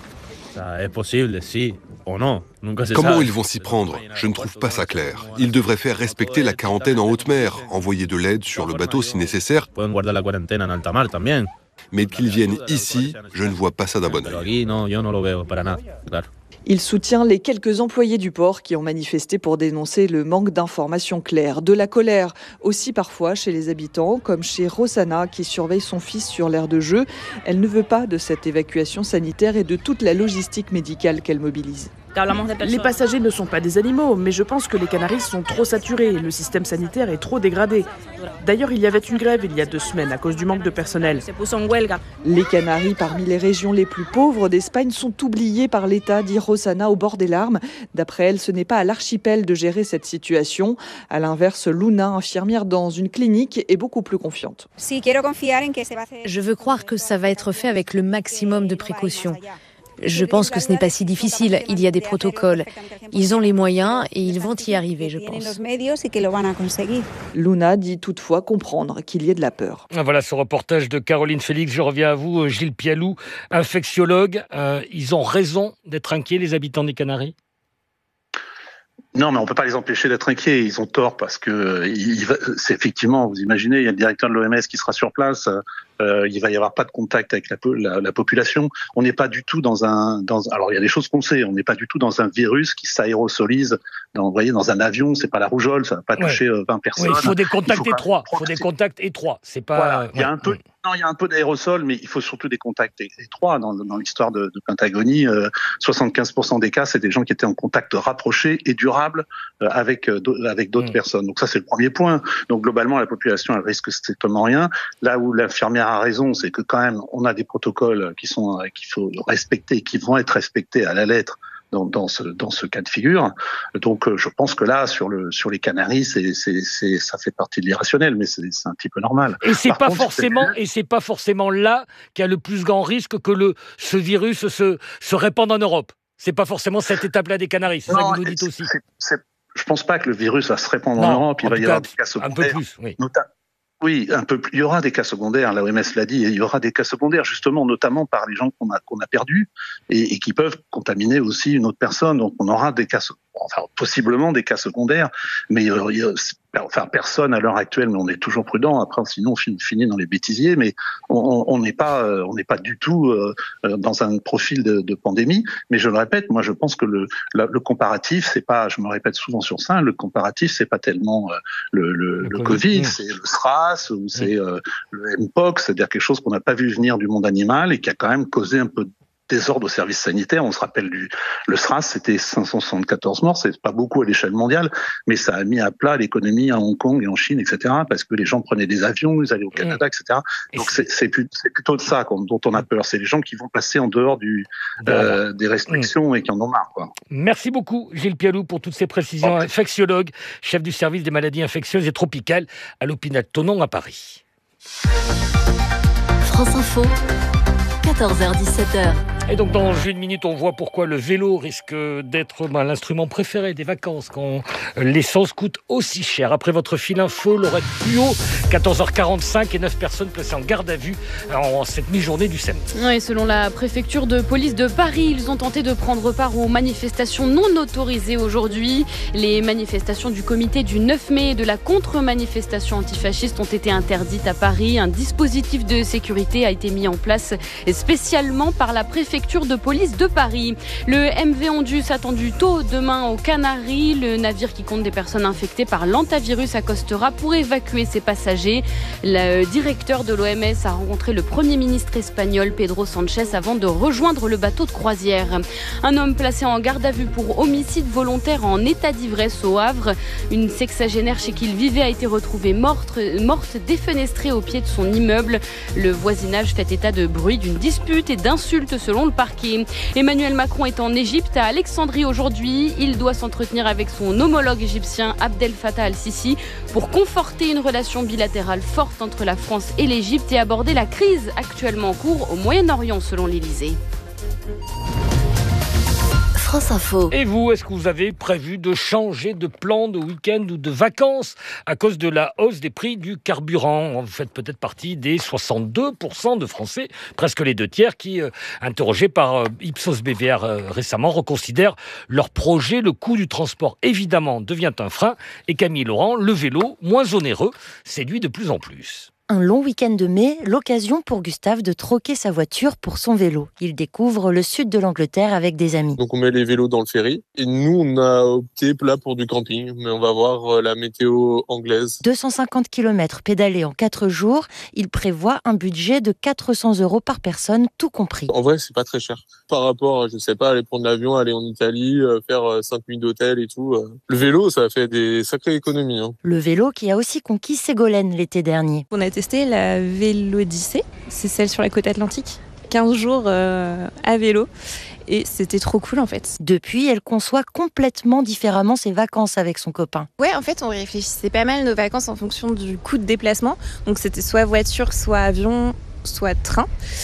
Comment ils vont s'y prendre? Je ne trouve pas ça clair. Ils devraient faire respecter la quarantaine en haute mer, envoyer de l'aide sur le bateau si nécessaire. Mais qu'ils viennent ici, je ne vois pas ça d'un bon œil. Il soutient les quelques employés du port qui ont manifesté pour dénoncer le manque d'informations claires. De la colère aussi parfois chez les habitants, comme chez Rosanna qui surveille son fils sur l'aire de jeu. Elle ne veut pas de cette évacuation sanitaire et de toute la logistique médicale qu'elle mobilise. Les passagers ne sont pas des animaux, mais je pense que les Canaries sont trop saturés. Le système sanitaire est trop dégradé. D'ailleurs, il y avait une grève il y a deux semaines à cause du manque de personnel. Les Canaries, parmi les régions les plus pauvres d'Espagne, sont oubliées par l'État, dit Rosanna au bord des larmes. D'après elle, ce n'est pas à l'archipel de gérer cette situation. À l'inverse, Luna, infirmière dans une clinique, est beaucoup plus confiante. Je veux croire que ça va être fait avec le maximum de précautions. Je pense que ce n'est pas si difficile, il y a des protocoles. Ils ont les moyens et ils vont y arriver, je pense. Luna dit toutefois comprendre qu'il y ait de la peur. Voilà ce reportage de Caroline Félix. Je reviens à vous, Gilles Pialou, infectiologue. Euh, ils ont raison d'être inquiets, les habitants des Canaries ? Non, mais on peut pas les empêcher d'être inquiets. Ils ont tort parce que il va, c'est effectivement, vous imaginez, il y a le directeur de l'O M S qui sera sur place. Euh, il va y avoir pas de contact avec la, la, la population. On n'est pas du tout dans un, dans, alors il y a des choses qu'on sait. On n'est pas du tout dans un virus qui s'aérosolise. Dans, vous voyez, dans un avion, c'est pas la rougeole, ça va pas ouais. toucher vingt personnes. Oui, il faut des contacts il étroits. Il faut des contacts étroits. C'est pas. Voilà. Ouais. Il y a un peu. Non, il y a un peu d'aérosol, mais il faut surtout des contacts étroits. Dans, dans l'histoire de, de Pentagonie, euh, soixante-quinze pour cent des cas, c'est des gens qui étaient en contact rapproché et durable euh, avec euh, avec d'autres mmh. personnes. Donc ça, c'est le premier point. Donc globalement, la population, elle risque strictement rien. Là où l'infirmière a raison, c'est que quand même, on a des protocoles qui sont euh, qu'il faut respecter, qui vont être respectés à la lettre. Dans, dans ce dans ce cas de figure, donc euh, je pense que là sur le sur les Canaries, c'est c'est c'est ça fait partie de l'irrationnel, mais c'est c'est un petit peu normal. Et c'est Par pas contre, forcément c'est... et c'est pas forcément là qu'il y a le plus grand risque que le ce virus se se répande en Europe. C'est pas forcément cette étape-là des Canaries. C'est non, ça que vous nous dites aussi. C'est, c'est, je pense pas que le virus va se répandre non, en Europe. Il va y avoir des cas secondaires. Un peu plus, oui. Notamment. Oui, un peu plus. Il y aura des cas secondaires, l'O M S l'a dit, il y aura des cas secondaires, justement, notamment par les gens qu'on a, qu'on a perdus et, et qui peuvent contaminer aussi une autre personne. Donc, on aura des cas, enfin, possiblement des cas secondaires, mais il y a, enfin, personne à l'heure actuelle, mais on est toujours prudent. Après, sinon, on finit dans les bêtisiers, mais on n'est pas, on n'est pas du tout euh, dans un profil de, de pandémie. Mais je le répète, moi, je pense que le, le, le comparatif, c'est pas, je me répète souvent sur ça, le comparatif, c'est pas tellement euh, le, le, le, le Covid, c'est le SRAS ou c'est euh, le Mpox, c'est-à-dire quelque chose qu'on n'a pas vu venir du monde animal et qui a quand même causé un peu de désordre au service sanitaire. On se rappelle du le SRAS, c'était cinq cent soixante-quatorze morts, c'est pas beaucoup à l'échelle mondiale, mais ça a mis à plat l'économie à Hong Kong et en Chine, et cetera, parce que les gens prenaient des avions, ils allaient au Canada, et cetera. Donc c'est, c'est, c'est plutôt de ça dont on a peur. C'est les gens qui vont passer en dehors du, euh, des restrictions et qui en ont marre, quoi. Merci beaucoup, Gilles Pialou, pour toutes ces précisions. Okay. Infectiologue, chef du service des maladies infectieuses et tropicales à l'hôpital Thonon à Paris. France Info, quatorze heures dix-sept heures. Et donc dans une minute, on voit pourquoi le vélo risque d'être ben, l'instrument préféré des vacances quand l'essence coûte aussi cher. Après votre fil info, Laurette Puot, quatorze heures quarante-cinq et neuf personnes placées en garde à vue en cette mi-journée du samedi. Oui, selon la préfecture de police de Paris, ils ont tenté de prendre part aux manifestations non autorisées aujourd'hui. Les manifestations du comité du neuf mai et de la contre-manifestation antifasciste ont été interdites à Paris. Un dispositif de sécurité a été mis en place spécialement par la préfecture de police de Paris. Le M V Ondus attendu tôt demain aux Canaries. Le navire qui compte des personnes infectées par l'antavirus accostera pour évacuer ses passagers. Le directeur de l'O M S a rencontré le Premier ministre espagnol Pedro Sánchez avant de rejoindre le bateau de croisière. Un homme placé en garde à vue pour homicide volontaire en état d'ivresse au Havre. Une sexagénaire chez qui il vivait a été retrouvée morte, morte défenestrée au pied de son immeuble. Le voisinage fait état de bruit d'une dispute et d'insultes selon le parquet. Emmanuel Macron est en Égypte, à Alexandrie aujourd'hui. Il doit s'entretenir avec son homologue égyptien Abdel Fattah al-Sisi pour conforter une relation bilatérale forte entre la France et l'Égypte et aborder la crise actuellement en cours au Moyen-Orient selon l'Élysée. France Info. Et vous, est-ce que vous avez prévu de changer de plan de week-end ou de vacances à cause de la hausse des prix du carburant ? Vous faites peut-être partie des soixante-deux pour cent de Français, presque les deux tiers, qui, euh, interrogés par euh, Ipsos B V R euh, récemment, reconsidèrent leur projet. Le coût du transport, évidemment, devient un frein. Et Camille Laurent, le vélo, moins onéreux, séduit de plus en plus. Un long week-end de mai, l'occasion pour Gustave de troquer sa voiture pour son vélo. Il découvre le sud de l'Angleterre avec des amis. Donc on met les vélos dans le ferry et nous on a opté là pour du camping, mais on va voir la météo anglaise. deux cent cinquante kilomètres pédalés en quatre jours, il prévoit un budget de quatre cents euros par personne, tout compris. En vrai, c'est pas très cher. Par rapport, je sais pas, aller prendre l'avion, aller en Italie, faire cinq nuits d'hôtel et tout. Le vélo, ça fait des sacrées économies. Hein. Le vélo qui a aussi conquis Ségolène l'été dernier. On a testé la Vélodyssée, c'est celle sur la côte atlantique. quinze jours euh, à vélo. Et c'était trop cool en fait. Depuis, elle conçoit complètement différemment ses vacances avec son copain. Ouais, en fait, on réfléchissait pas mal nos vacances en fonction du coût de déplacement. Donc c'était soit voiture, soit avion, soit train.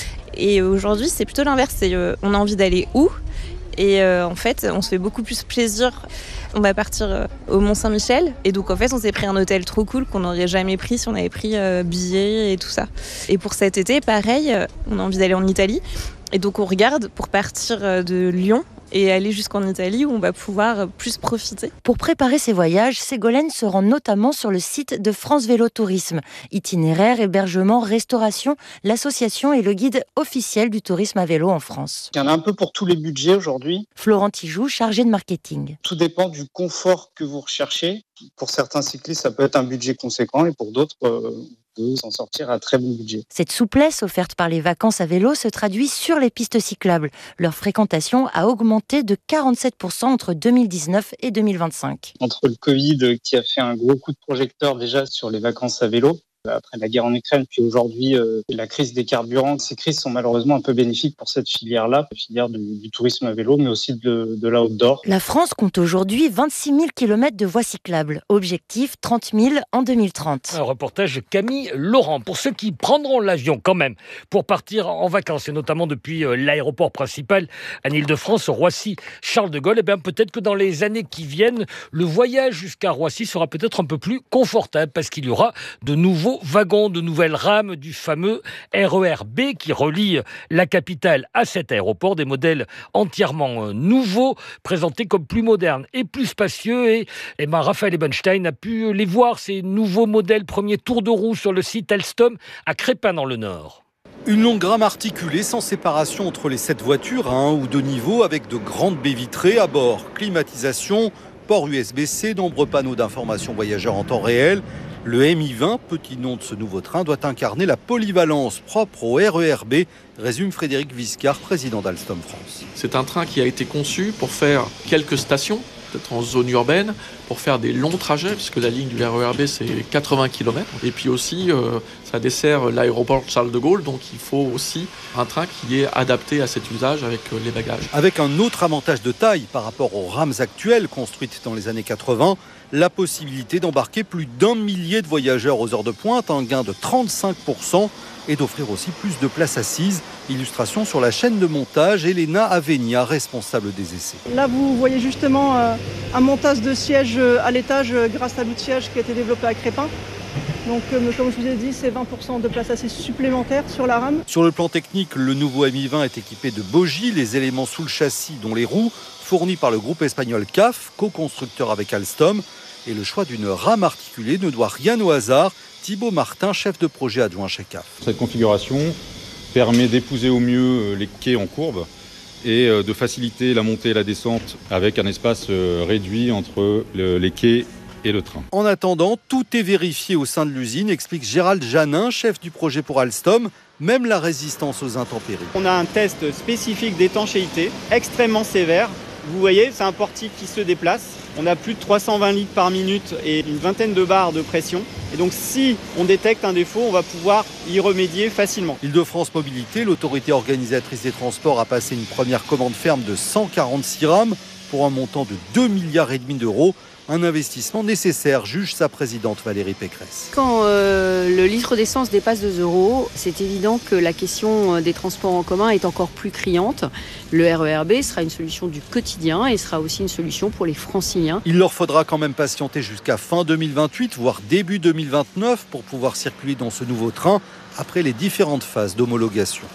Et aujourd'hui, c'est plutôt l'inverse. C'est, euh, on a envie d'aller où ? Et euh, en fait, on se fait beaucoup plus plaisir. On va partir euh, au Mont-Saint-Michel. Et donc, en fait, on s'est pris un hôtel trop cool qu'on n'aurait jamais pris si on avait pris euh, billets et tout ça. Et pour cet été, pareil, euh, on a envie d'aller en Italie. Et donc, on regarde pour partir euh, de Lyon et aller jusqu'en Italie où on va pouvoir plus profiter. Pour préparer ses voyages, Ségolène se rend notamment sur le site de France Vélo Tourisme. Itinéraire, hébergement, restauration, l'association est le guide officiel du tourisme à vélo en France. Il y en a un peu pour tous les budgets aujourd'hui. Florent Tijoux, chargé de marketing. Tout dépend du confort que vous recherchez. Pour certains cyclistes, ça peut être un budget conséquent et pour d'autres, euh, vous s'en sortir à très bon budget. Cette souplesse offerte par les vacances à vélo se traduit sur les pistes cyclables. Leur fréquentation a augmenté de quarante-sept pour cent entre deux mille dix-neuf et deux mille vingt-cinq. Entre le Covid qui a fait un gros coup de projecteur déjà sur les vacances à vélo, après la guerre en Ukraine, puis aujourd'hui euh, la crise des carburants. Ces crises sont malheureusement un peu bénéfiques pour cette filière-là, la filière du, du tourisme à vélo, mais aussi de, de l'outdoor. La France compte aujourd'hui vingt-six mille kilomètres de voies cyclables. Objectif trente mille en deux mille trente. Un reportage de Camille Laurent. Pour ceux qui prendront l'avion quand même pour partir en vacances, et notamment depuis l'aéroport principal en Île-de-France, Roissy-Charles de Gaulle, et bien peut-être que dans les années qui viennent, le voyage jusqu'à Roissy sera peut-être un peu plus confortable parce qu'il y aura de nouveaux wagons, de nouvelles rames du fameux R E R B qui relie la capitale à cet aéroport, des modèles entièrement nouveaux, présentés comme plus modernes et plus spacieux. Et, et ben, Raphaël Ebenstein a pu les voir, ces nouveaux modèles, premier tour de roue sur le site Alstom à Crespin dans le Nord. Une longue rame articulée sans séparation entre les sept voitures à un ou deux niveaux avec de grandes baies vitrées à bord, climatisation, port U S B C, nombreux panneaux d'information voyageurs en temps réel. Le M I vingt, petit nom de ce nouveau train, doit incarner la polyvalence propre au R E R B, résume Frédéric Viscard, président d'Alstom France. C'est un train qui a été conçu pour faire quelques stations, peut-être en zone urbaine, pour faire des longs trajets, puisque la ligne du R E R B, c'est quatre-vingts kilomètres. Et puis aussi, euh, ça dessert l'aéroport Charles de Gaulle, donc il faut aussi un train qui est adapté à cet usage avec euh, les bagages. Avec un autre avantage de taille par rapport aux rames actuelles construites dans les années quatre-vingts, la possibilité d'embarquer plus d'un millier de voyageurs aux heures de pointe, un gain de trente-cinq pour cent, et d'offrir aussi plus de places assises. Illustration sur la chaîne de montage, Elena Avenia, responsable des essais. Là, vous voyez justement euh, un montage de sièges à l'étage euh, grâce à l'outillage qui a été développé à Crespin. Donc, euh, comme je vous ai dit, c'est vingt pour cent de places assises supplémentaires sur la rame. Sur le plan technique, le nouveau M I vingt est équipé de bogies, les éléments sous le châssis, dont les roues, fournis par le groupe espagnol C A F, co-constructeur avec Alstom. Et le choix d'une rame articulée ne doit rien au hasard. Thibaut Martin, chef de projet adjoint chez C A F. Cette configuration permet d'épouser au mieux les quais en courbe et de faciliter la montée et la descente avec un espace réduit entre les quais et le train. En attendant, tout est vérifié au sein de l'usine, explique Gérald Janin, chef du projet pour Alstom, même la résistance aux intempéries. On a un test spécifique d'étanchéité extrêmement sévère. Vous voyez, c'est un portique qui se déplace. On a plus de trois cent vingt litres par minute et une vingtaine de bars de pression. Et donc si on détecte un défaut, on va pouvoir y remédier facilement. Île-de-France Mobilité, l'autorité organisatrice des transports, a passé une première commande ferme de cent quarante-six rames pour un montant de deux milliards et demi d'euros. Un investissement nécessaire, juge sa présidente Valérie Pécresse. Quand euh, le litre d'essence dépasse deux euros, c'est évident que la question des transports en commun est encore plus criante. Le R E R B sera une solution du quotidien et sera aussi une solution pour les franciliens. Il leur faudra quand même patienter jusqu'à fin deux mille vingt-huit, voire début deux mille vingt-neuf, pour pouvoir circuler dans ce nouveau train après les différentes phases d'homologation.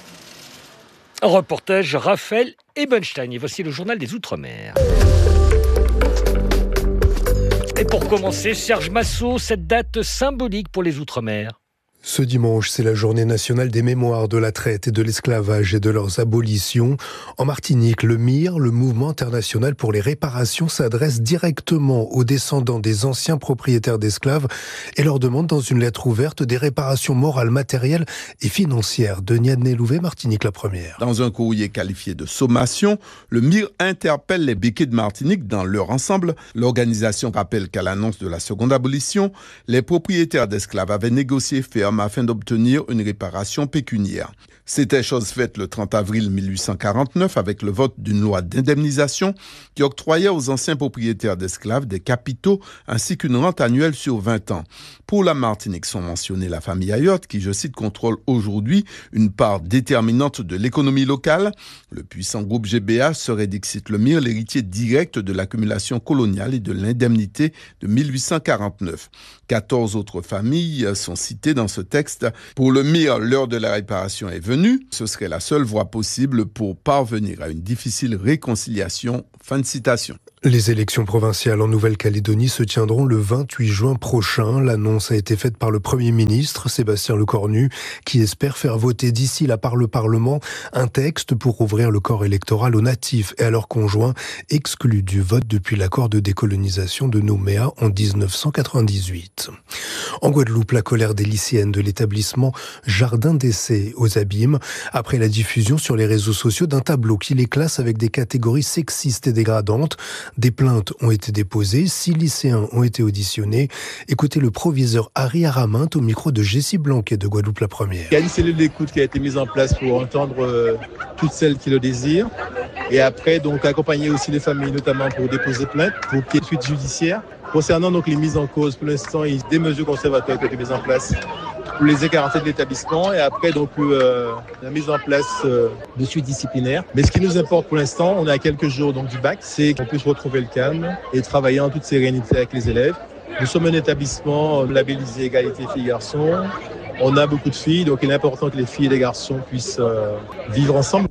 Un reportage Raphaël Ebenstein. Et voici le journal des Outre-mer. Et pour commencer, Serge Massot, cette date symbolique pour les Outre-mer. Ce dimanche, c'est la journée nationale des mémoires de la traite et de l'esclavage et de leurs abolitions. En Martinique, le M I R, le Mouvement international pour les réparations, s'adresse directement aux descendants des anciens propriétaires d'esclaves et leur demande dans une lettre ouverte des réparations morales, matérielles et financières. Denis Adnet-Louvet, Martinique la première. Dans un courrier qualifié de sommation, le M I R interpelle les béquets de Martinique dans leur ensemble. L'organisation rappelle qu'à l'annonce de la seconde abolition, les propriétaires d'esclaves avaient négocié ferme afin d'obtenir une réparation pécuniaire. C'était chose faite le trente avril mille huit cent quarante-neuf avec le vote d'une loi d'indemnisation qui octroyait aux anciens propriétaires d'esclaves des capitaux ainsi qu'une rente annuelle sur vingt ans. Pour la Martinique sont mentionnés la famille Ayotte qui, je cite, contrôle aujourd'hui une part déterminante de l'économie locale. Le puissant groupe G B A serait, dixit le M I R, l'héritier direct de l'accumulation coloniale et de l'indemnité de mille huit cent quarante-neuf. quatorze autres familles sont citées dans ce texte. Pour le M I R, l'heure de la réparation est venue. Ce serait la seule voie possible pour parvenir à une difficile réconciliation. Fin de citation. Les élections provinciales en Nouvelle-Calédonie se tiendront le vingt-huit juin prochain. L'annonce a été faite par le Premier ministre, Sébastien Lecornu, qui espère faire voter d'ici là par le Parlement un texte pour ouvrir le corps électoral aux natifs et à leurs conjoints exclus du vote depuis l'accord de décolonisation de Nouméa en dix-neuf cent quatre-vingt-dix-huit. En Guadeloupe, la colère des lycéennes de l'établissement Jardin d'essai aux Abîmes après la diffusion sur les réseaux sociaux d'un tableau qui les classe avec des catégories sexistes et dégradantes. Des plaintes ont été déposées, six lycéens ont été auditionnés. Écoutez le proviseur Harry Aramint au micro de Jessie Blanquet de Guadeloupe la première. Il y a une cellule d'écoute qui a été mise en place pour entendre euh, toutes celles qui le désirent. Et après, donc, accompagner aussi les familles, notamment pour déposer plainte, pour qu'il y ait une suite judiciaire. Concernant donc les mises en cause, pour l'instant, il y a des mesures conservatoires qui ont été mises en place pour les écarter de l'établissement et après donc euh, la mise en place euh, de suites disciplinaires. Mais ce qui nous importe pour l'instant, on est à quelques jours donc du bac, c'est qu'on puisse retrouver le calme et travailler en toute sérénité avec les élèves. Nous sommes un établissement labellisé égalité filles-garçons. On a beaucoup de filles, donc il est important que les filles et les garçons puissent euh, vivre ensemble.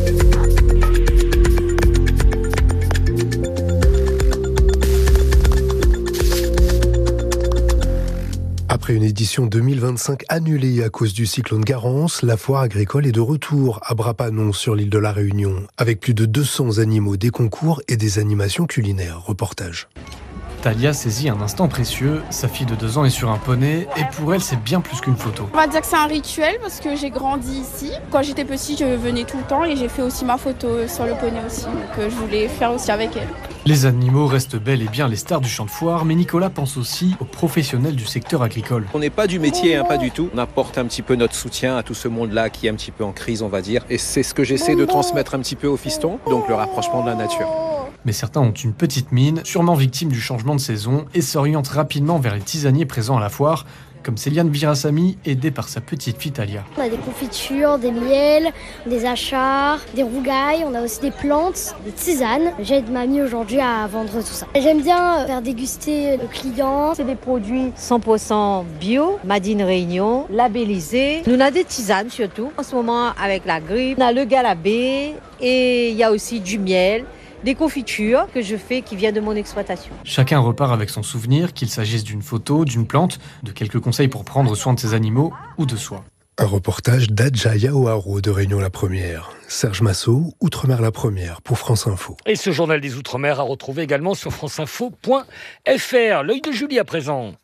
Après une édition deux mille vingt-cinq annulée à cause du cyclone Garance, la foire agricole est de retour à Bras-Panon sur l'île de la Réunion, avec plus de deux cents animaux, des concours et des animations culinaires. Reportage. Talia saisit un instant précieux, sa fille de deux ans est sur un poney et pour elle c'est bien plus qu'une photo. On va dire que c'est un rituel parce que j'ai grandi ici. Quand j'étais petite je venais tout le temps et j'ai fait aussi ma photo sur le poney aussi, donc je voulais faire aussi avec elle. Les animaux restent bel et bien les stars du champ de foire, mais Nicolas pense aussi aux professionnels du secteur agricole. On n'est pas du métier, hein, pas du tout. On apporte un petit peu notre soutien à tout ce monde-là qui est un petit peu en crise, on va dire. Et c'est ce que j'essaie de transmettre un petit peu aux fistons, donc le rapprochement de la nature. Mais certains ont une petite mine, sûrement victimes du changement de saison, et s'orientent rapidement vers les tisaniers présents à la foire, comme Céliane Virassami, aidée par sa petite fille Talia. On a des confitures, des miels, des achars, des rougailles, on a aussi des plantes, des tisanes. J'aide mamie aujourd'hui à vendre tout ça. J'aime bien faire déguster le client. C'est des produits cent pour cent bio, Made in Réunion, labellisés. Nous on a des tisanes surtout, en ce moment avec la grippe. On a le galabé et il y a aussi du miel. Des confitures que je fais qui viennent de mon exploitation. Chacun repart avec son souvenir, qu'il s'agisse d'une photo, d'une plante, de quelques conseils pour prendre soin de ses animaux ou de soi. Un reportage d'Adjaya Oaro de Réunion la Première. Serge Massot, Outre-mer la Première pour France Info. Et ce journal des Outre-mer à retrouver également sur franceinfo point f r. L'œil de Julie à présent.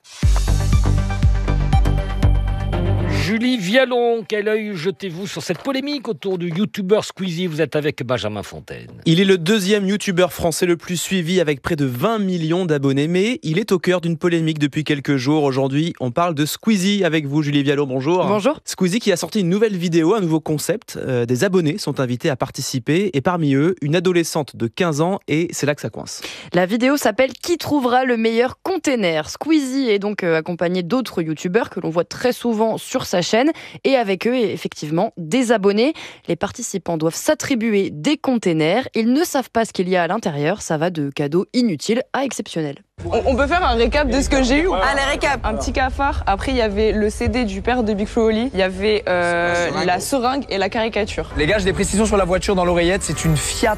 Julie Vialon, quel œil jetez-vous sur cette polémique autour du youtubeur Squeezie? Vous êtes avec Benjamin Fontaine. Il est le deuxième youtubeur français le plus suivi avec près de vingt millions d'abonnés, mais il est au cœur d'une polémique depuis quelques jours. Aujourd'hui, on parle de Squeezie avec vous, Julie Vialon, bonjour. Bonjour. Squeezie qui a sorti une nouvelle vidéo, un nouveau concept. Euh, des abonnés sont invités à participer et parmi eux, une adolescente de quinze ans et c'est là que ça coince. La vidéo s'appelle « Qui trouvera le meilleur container ?» Squeezie est donc euh, accompagné d'autres youtubeurs que l'on voit très souvent sur sa chaîne et avec eux effectivement des abonnés. Les participants doivent s'attribuer des containers. Ils ne savent pas ce qu'il y a à l'intérieur. Ça va de cadeaux inutiles à exceptionnels. On peut faire un récap de ce que j'ai eu. Allez, récap. Un petit cafard. Après, il y avait le C D du père de Big Flo et Oli. Il y avait euh, la seringue et la caricature. Les gars, j'ai des précisions sur la voiture dans l'oreillette. C'est une Fiat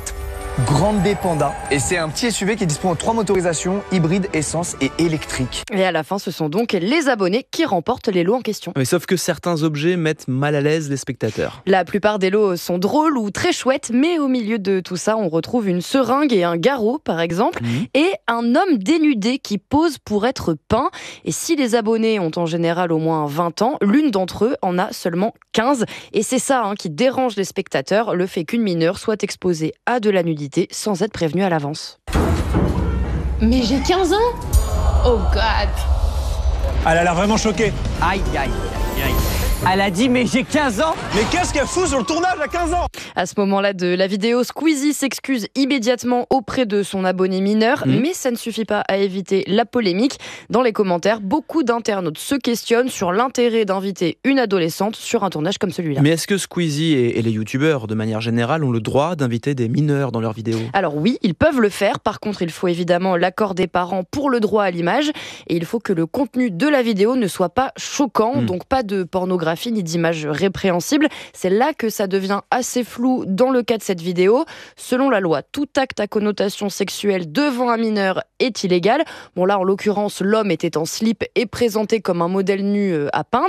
Grande B Panda. Et c'est un petit S U V qui dispose de trois motorisations, hybride, essence et électrique. Et à la fin, ce sont donc les abonnés qui remportent les lots en question. Mais sauf que certains objets mettent mal à l'aise les spectateurs. La plupart des lots sont drôles ou très chouettes, mais au milieu de tout ça, on retrouve une seringue et un garrot, par exemple, mmh. et un homme dénudé qui pose pour être peint. Et si les abonnés ont en général au moins vingt ans, l'une d'entre eux en a seulement quinze. Et c'est ça hein, qui dérange les spectateurs, le fait qu'une mineure soit exposée à de la nudité sans être prévenue à l'avance. Mais j'ai quinze ans ? Oh God. Elle a l'air vraiment choquée. Aïe, aïe, aïe, aïe. Elle a dit mais j'ai quinze ans. Mais qu'est-ce qu'elle fout sur le tournage à quinze ans ? À ce moment-là de la vidéo, Squeezie s'excuse immédiatement auprès de son abonné mineur, mmh. mais ça ne suffit pas à éviter la polémique. Dans les commentaires, beaucoup d'internautes se questionnent sur l'intérêt d'inviter une adolescente sur un tournage comme celui-là. Mais est-ce que Squeezie et, et les youtubeurs, de manière générale, ont le droit d'inviter des mineurs dans leurs vidéos ? Alors oui, ils peuvent le faire. Par contre, il faut évidemment l'accord des parents pour le droit à l'image. Et il faut que le contenu de la vidéo ne soit pas choquant, mmh. donc pas de pornographie ni d'images répréhensibles. C'est là que ça devient assez flou dans le cas de cette vidéo. Selon la loi, tout acte à connotation sexuelle devant un mineur est illégal. Bon là, en l'occurrence, l'homme était en slip et présenté comme un modèle nu à peindre.